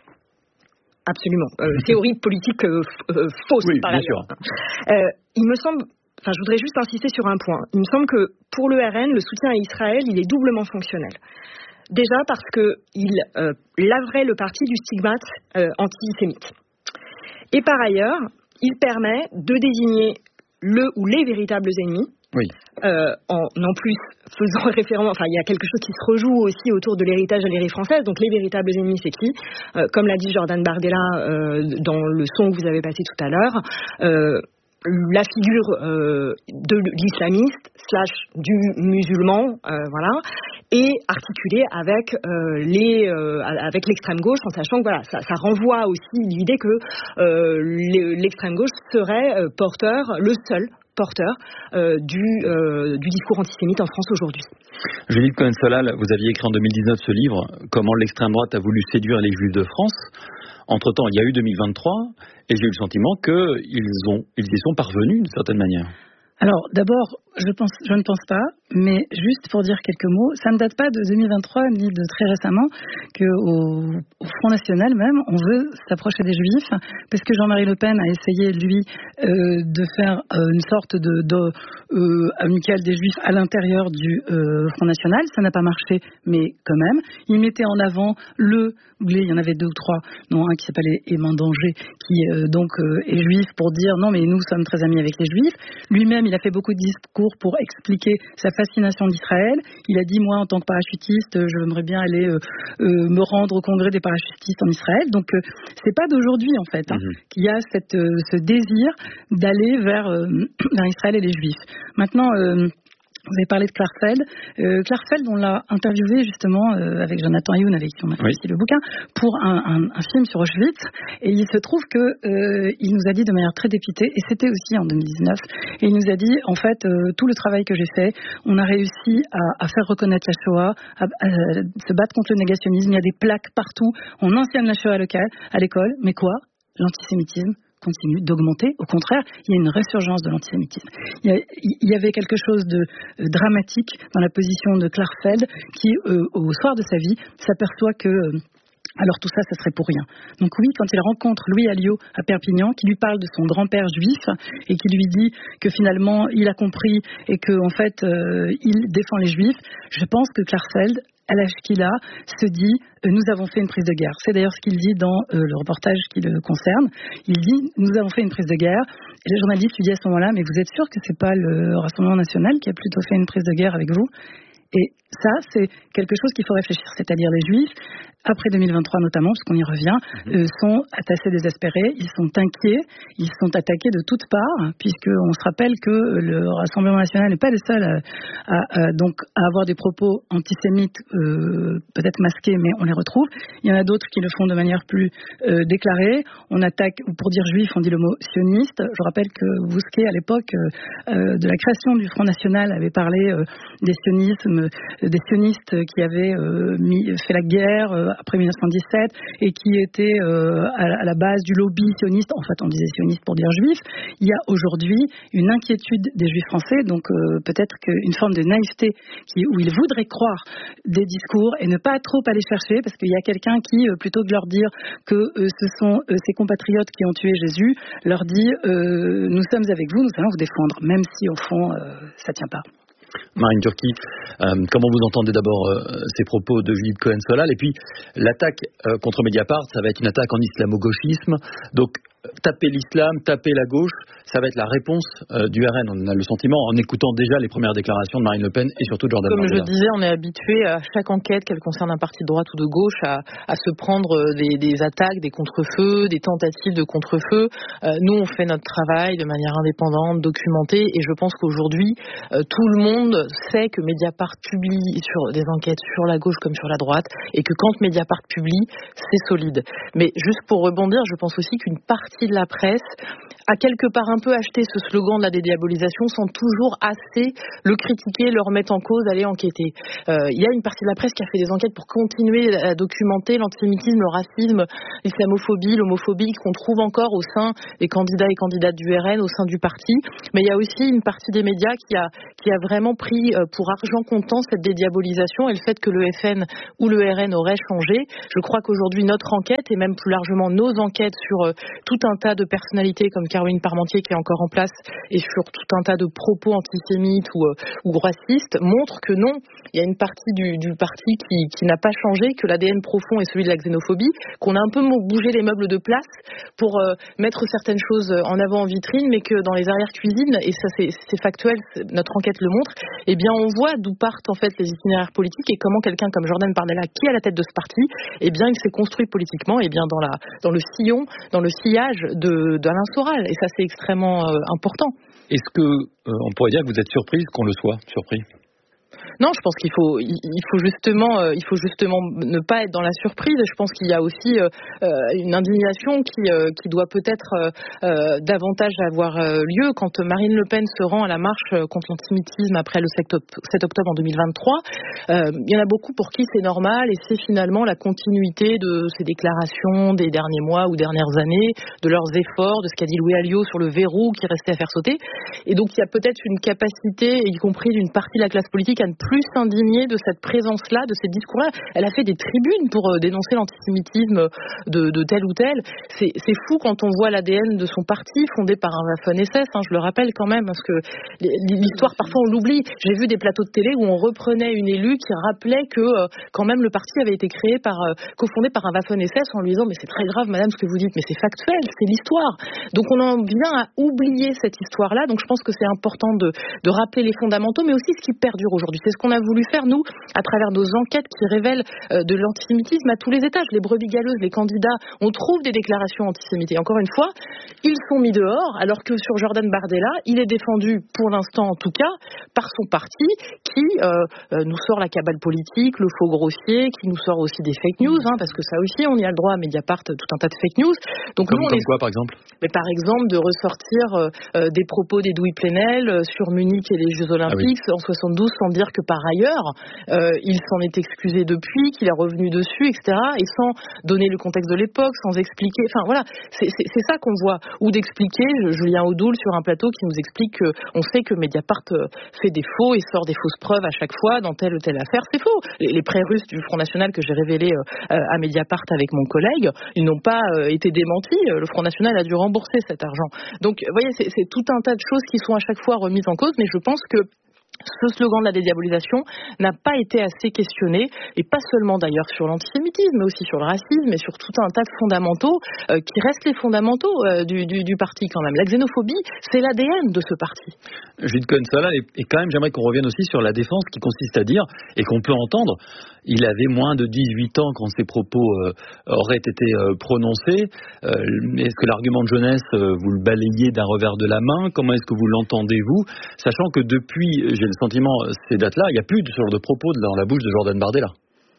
Absolument. Euh, théorie politique euh, euh, fausse, oui, par bien ailleurs. sûr. Euh, il me semble... Enfin, je voudrais juste insister sur un point. Il me semble que pour le R N, le soutien à Israël, il est doublement fonctionnel. Déjà parce qu'il euh, laverait le parti du stigmate euh, antisémite. Et par ailleurs, il permet de désigner le ou les véritables ennemis, oui. euh, en en plus faisant référence, enfin il y a quelque chose qui se rejoue aussi autour de l'héritage de l'héritage française, donc les véritables ennemis c'est qui euh, Comme l'a dit Jordan Bardella euh, dans le son que vous avez passé tout à l'heure, euh, la figure euh, de l'islamiste slash du musulman, euh, voilà, est articulée avec euh, les euh, avec l'extrême gauche, en sachant que voilà, ça, ça renvoie aussi l'idée que euh, l'extrême gauche serait euh, porteur, le seul porteur euh, du euh, du discours antisémite en France aujourd'hui. Judith Cohen-Solal, vous aviez écrit en deux mille dix-neuf ce livre, Comment l'extrême droite a voulu séduire les Juifs de France. Entre-temps, il y a eu deux mille vingt-trois, et j'ai eu le sentiment qu'ils ont, ils y sont parvenus d'une certaine manière. Alors, d'abord, je pense, je ne pense pas, mais juste pour dire quelques mots, ça ne date pas de deux mille vingt-trois ni de très récemment qu'au au Front National même, on veut s'approcher des Juifs, parce que Jean-Marie Le Pen a essayé, lui, euh, de faire euh, une sorte de, de euh, amicale des Juifs à l'intérieur du euh, Front National. Ça n'a pas marché, mais quand même. Il mettait en avant le, il y en avait deux ou trois, non, un qui s'appelait Aimant Danger, qui euh, donc euh, est juif, pour dire non, mais nous sommes très amis avec les Juifs. Lui-même, il a fait beaucoup de discours pour expliquer sa fascination d'Israël. Il a dit, moi, en tant que parachutiste, j'aimerais bien aller euh, euh, me rendre au congrès des parachutistes en Israël. Donc, euh, c'est pas d'aujourd'hui, en fait, hein, mm-hmm. qu'il y a cette, euh, ce désir d'aller vers, euh, vers Israël et les Juifs. Maintenant, euh, vous avez parlé de Klarfeld. Euh, Klarfeld, on l'a interviewé justement euh, avec Jonathan Ayoun, avec qui on a fait oui. aussi le bouquin, pour un, un, un film sur Auschwitz. Et il se trouve que euh, il nous a dit de manière très dépitée, et c'était aussi en deux mille dix-neuf, et il nous a dit, en fait, euh, tout le travail que j'ai fait, on a réussi à, à faire reconnaître la Shoah, à, à se battre contre le négationnisme. Il y a des plaques partout. On enseigne la Shoah à l'école, mais quoi ? L'antisémitisme continue d'augmenter. Au contraire, il y a une résurgence de l'antisémitisme. Il y, a, il y avait quelque chose de euh, dramatique dans la position de Klarfeld qui, euh, au soir de sa vie, s'aperçoit que euh, alors tout ça, ça serait pour rien. Donc oui, quand il rencontre Louis Alliot à Perpignan, qui lui parle de son grand-père juif et qui lui dit que finalement il a compris et que en fait euh, il défend les juifs, je pense que Klarfeld, à l'âge qu'il a, se dit euh, nous avons fait une prise de guerre. C'est d'ailleurs ce qu'il dit dans euh, le reportage qui le concerne. Il dit nous avons fait une prise de guerre. Et le journaliste lui dit à ce moment-là, mais vous êtes sûr que c'est pas le Rassemblement national qui a plutôt fait une prise de guerre avec vous ? Et ça, c'est quelque chose qu'il faut réfléchir. C'est-à-dire les Juifs, après deux mille vingt-trois notamment, parce qu'on y revient, euh, sont assez désespérés, ils sont inquiets, ils sont attaqués de toutes parts, puisqu'on se rappelle que le Rassemblement national n'est pas le seul à, à, à, donc, à avoir des propos antisémites, euh, peut-être masqués, mais on les retrouve. Il y en a d'autres qui le font de manière plus euh, déclarée. On attaque, pour dire juif, on dit le mot sioniste. Je rappelle que Bousquet, à l'époque euh, de la création du Front National, avait parlé euh, des sionismes, des sionistes qui avaient euh, mis, fait la guerre euh, après mille neuf cent dix-sept et qui étaient euh, à, à la base du lobby sioniste. En fait, on disait sioniste pour dire juif. Il y a aujourd'hui une inquiétude des juifs français, donc euh, peut-être qu'une forme de naïveté qui, où ils voudraient croire des discours et ne pas trop aller chercher, parce qu'il y a quelqu'un qui, euh, plutôt que leur dire que euh, ce sont euh, ces compatriotes qui ont tué Jésus, leur dit euh, nous sommes avec vous, nous allons vous défendre, même si au fond euh, ça tient pas. Marine Turki, euh, comment vous entendez d'abord euh, ces propos de Judith Cohen-Solal, et puis l'attaque euh, contre Mediapart, ça va être une attaque en islamo-gauchisme, donc taper l'islam, taper la gauche, ça va être la réponse euh, du R N. On a le sentiment, en écoutant déjà les premières déclarations de Marine Le Pen et surtout de Jordan Comme Bardella. je disais, on est habitué à chaque enquête, qu'elle concerne un parti de droite ou de gauche, à, à se prendre des, des attaques, des contre-feux, des tentatives de contre-feux. Euh, nous, on fait notre travail de manière indépendante, documentée, et je pense qu'aujourd'hui, euh, tout le monde sait que Mediapart publie sur des enquêtes sur la gauche comme sur la droite, et que quand Mediapart publie, c'est solide. Mais juste pour rebondir, je pense aussi qu'une partie de la presse a quelque part un peu acheté ce slogan de la dédiabolisation sans toujours assez le critiquer, le remettre en cause, aller enquêter. Euh, il y a une partie de la presse qui a fait des enquêtes pour continuer à documenter l'antisémitisme, le racisme, l'islamophobie, l'homophobie qu'on trouve encore au sein des candidats et candidates du R N, au sein du parti. Mais il y a aussi une partie des médias qui a, qui a vraiment pris pour argent comptant cette dédiabolisation et le fait que le F N ou le R N aurait changé. Je crois qu'aujourd'hui, notre enquête et même plus largement nos enquêtes sur tout un tas de personnalités comme Caroline Parmentier qui est encore en place et sur tout un tas de propos antisémites ou, ou racistes montrent que non, il y a une partie du, du parti qui, qui n'a pas changé, que l'A D N profond est celui de la xénophobie, qu'on a un peu bougé les meubles de place pour euh, mettre certaines choses en avant en vitrine, mais que dans les arrière-cuisines, et ça c'est, c'est factuel, notre enquête le montre, eh bien on voit d'où partent en fait les itinéraires politiques et comment quelqu'un comme Jordan Bardella, qui est à la tête de ce parti, eh bien il s'est construit politiquement, eh bien dans, la, dans le sillon, dans le sillage de, d'Alain Soral. Et ça, c'est extrêmement euh, important. Est-ce que euh, on pourrait dire que vous êtes surprise qu'on le soit surpris ? Non, je pense qu'il faut, il faut justement, euh, il faut justement ne pas être dans la surprise. Je pense qu'il y a aussi euh, une indignation qui, euh, qui doit peut-être euh, davantage avoir euh, lieu quand Marine Le Pen se rend à la marche contre l'antisémitisme après le sept octobre en deux mille vingt-trois. Euh, il y en a beaucoup pour qui c'est normal et c'est finalement la continuité de ces déclarations des derniers mois ou dernières années, de leurs efforts, de ce qu'a dit Louis Alliot sur le verrou qui restait à faire sauter. Et donc il y a peut-être une capacité, y compris d'une partie de la classe politique, à ne plus s'indigner de cette présence-là, de ces discours-là. Elle a fait des tribunes pour euh, dénoncer l'antisémitisme de, de tel ou tel. C'est, c'est fou quand on voit l'A D N de son parti, fondé par un Waffen S S, hein, je le rappelle quand même, parce que l'histoire, parfois on l'oublie. J'ai vu des plateaux de télé où on reprenait une élue qui rappelait que euh, quand même le parti avait été créé par, euh, cofondé par un Waffen S S en lui disant mais c'est très grave madame ce que vous dites, mais c'est factuel, c'est l'histoire. Donc on en vient à oublier cette histoire-là, donc je pense que c'est important de, de rappeler les fondamentaux, mais aussi ce qui perdure aujourd'hui. C'est ce qu'on a voulu faire, nous, à travers nos enquêtes qui révèlent euh, de l'antisémitisme à tous les étages. Les brebis galeuses, les candidats, on trouve des déclarations antisémites. Et encore une fois, ils sont mis dehors, alors que sur Jordan Bardella, il est défendu, pour l'instant en tout cas, par son parti, qui euh, euh, nous sort la cabale politique, le faux grossier, qui nous sort aussi des fake news, hein, parce que ça aussi, on y a le droit à Mediapart, tout un tas de fake news. Donc, comme nous, on comme est... quoi, par exemple Mais par exemple, de ressortir euh, des propos d'Edoui Plenel euh, sur Munich et les Jeux Olympiques ah oui. en soixante-douze, sans dire que par ailleurs, euh, il s'en est excusé depuis, qu'il est revenu dessus, et cetera. Et sans donner le contexte de l'époque, sans expliquer. Enfin voilà, c'est, c'est, c'est ça qu'on voit. Ou d'expliquer, Julien Audoul sur un plateau qui nous explique qu'on sait que Mediapart fait des faux et sort des fausses preuves à chaque fois dans telle ou telle affaire. C'est faux. Les, les prêts russes du Front National que j'ai révélés euh, à Mediapart avec mon collègue, ils n'ont pas euh, été démentis. Le Front National a dû rembourser cet argent. Donc, vous voyez, c'est, c'est tout un tas de choses qui sont à chaque fois remises en cause, mais je pense que ce slogan de la dédiabolisation n'a pas été assez questionné, et pas seulement d'ailleurs sur l'antisémitisme, mais aussi sur le racisme et sur tout un tas de fondamentaux euh, qui restent les fondamentaux euh, du, du, du parti quand même. La xénophobie, c'est l'A D N de ce parti. Gilles Cohen-Solal, et, et quand même j'aimerais qu'on revienne aussi sur la défense qui consiste à dire, et qu'on peut entendre, il avait moins de dix-huit ans quand ces propos euh, auraient été euh, prononcés. Euh, est-ce que l'argument de jeunesse, euh, vous le balayez d'un revers de la main? Comment est-ce que vous l'entendez-vous? Sachant que depuis, j'ai le sentiment, ces dates-là, il n'y a plus de ce genre de propos dans la bouche de Jordan Bardella.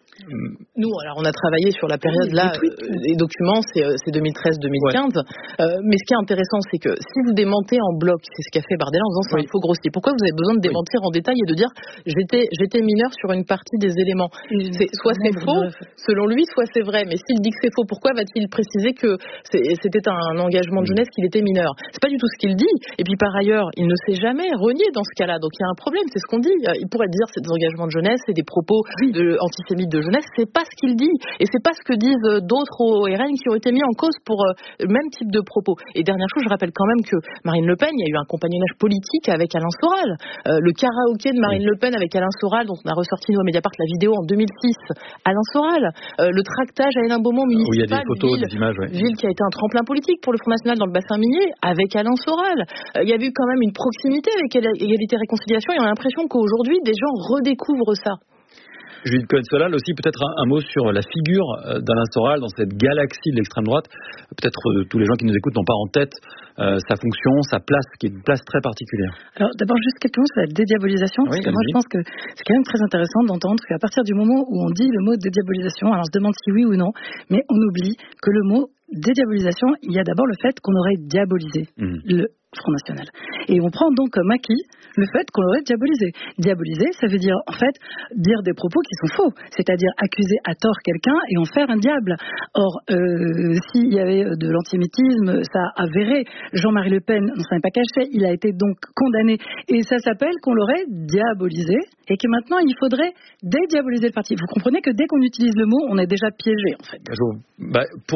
Nous, alors on a travaillé sur la période là, les, les documents, c'est, c'est deux mille treize deux mille quinze. Ouais. Euh, mais ce qui est intéressant, c'est que si vous démentez en bloc, c'est ce qu'a fait Bardella en disant c'est oui. un faux grossier. Pourquoi vous avez besoin de démentir oui. en détail et de dire j'étais, j'étais mineur sur une partie des éléments? C'est, soit c'est faux, selon lui, soit c'est vrai. Mais s'il dit que c'est faux, pourquoi va-t-il préciser que c'est, c'était un engagement de jeunesse, qu'il était mineur? C'est pas du tout ce qu'il dit. Et puis par ailleurs, il ne s'est jamais renié dans ce cas-là. Donc il y a un problème, c'est ce qu'on dit. Il pourrait dire c'est des engagements de jeunesse, c'est des propos de, antisémites de jeunesse. jeunesse, c'est pas ce qu'il dit. Et c'est pas ce que disent d'autres au R N qui ont été mis en cause pour le même type de propos. Et dernière chose, je rappelle quand même que Marine Le Pen, il y a eu un compagnonnage politique avec Alain Soral. Euh, le karaoké de Marine Le Pen avec Alain Soral, dont on a ressorti nous à Mediapart la vidéo en deux mille six, Alain Soral. Euh, le tractage à Hénin-Beaumont municipal, où il y a des photos, ville, des images, ouais. ville qui a été un tremplin politique pour le Front National dans le bassin minier, avec Alain Soral. Euh, il y a eu quand même une proximité avec Égalité et Réconciliation, et on a l'impression qu'aujourd'hui, des gens redécouvrent ça. Judith Cohen-Solal, aussi peut-être un, un mot sur la figure d'Alain Soral dans cette galaxie de l'extrême droite. Peut-être euh, tous les gens qui nous écoutent n'ont pas en tête euh, sa fonction, sa place, qui est une place très particulière. Alors d'abord juste quelques mots sur la dédiabolisation, oui, parce que moi je pense que c'est quand même très intéressant d'entendre qu'à partir du moment où on dit le mot dédiabolisation, alors on se demande si oui ou non, mais on oublie que le mot dédiabolisation, il y a d'abord le fait qu'on aurait diabolisé mmh. le Front National. Et on prend donc comme acquis le fait qu'on l'aurait diabolisé. Diaboliser, ça veut dire en fait dire des propos qui sont faux, c'est-à-dire accuser à tort quelqu'un et en faire un diable. Or, euh, s'il y avait de l'antisémitisme, ça a avéré. Jean-Marie Le Pen ne s'en est pas caché, il a été donc condamné. Et ça s'appelle qu'on l'aurait diabolisé et que maintenant il faudrait dédiaboliser le parti. Vous comprenez que dès qu'on utilise le mot, on est déjà piégé en fait. Bah, pour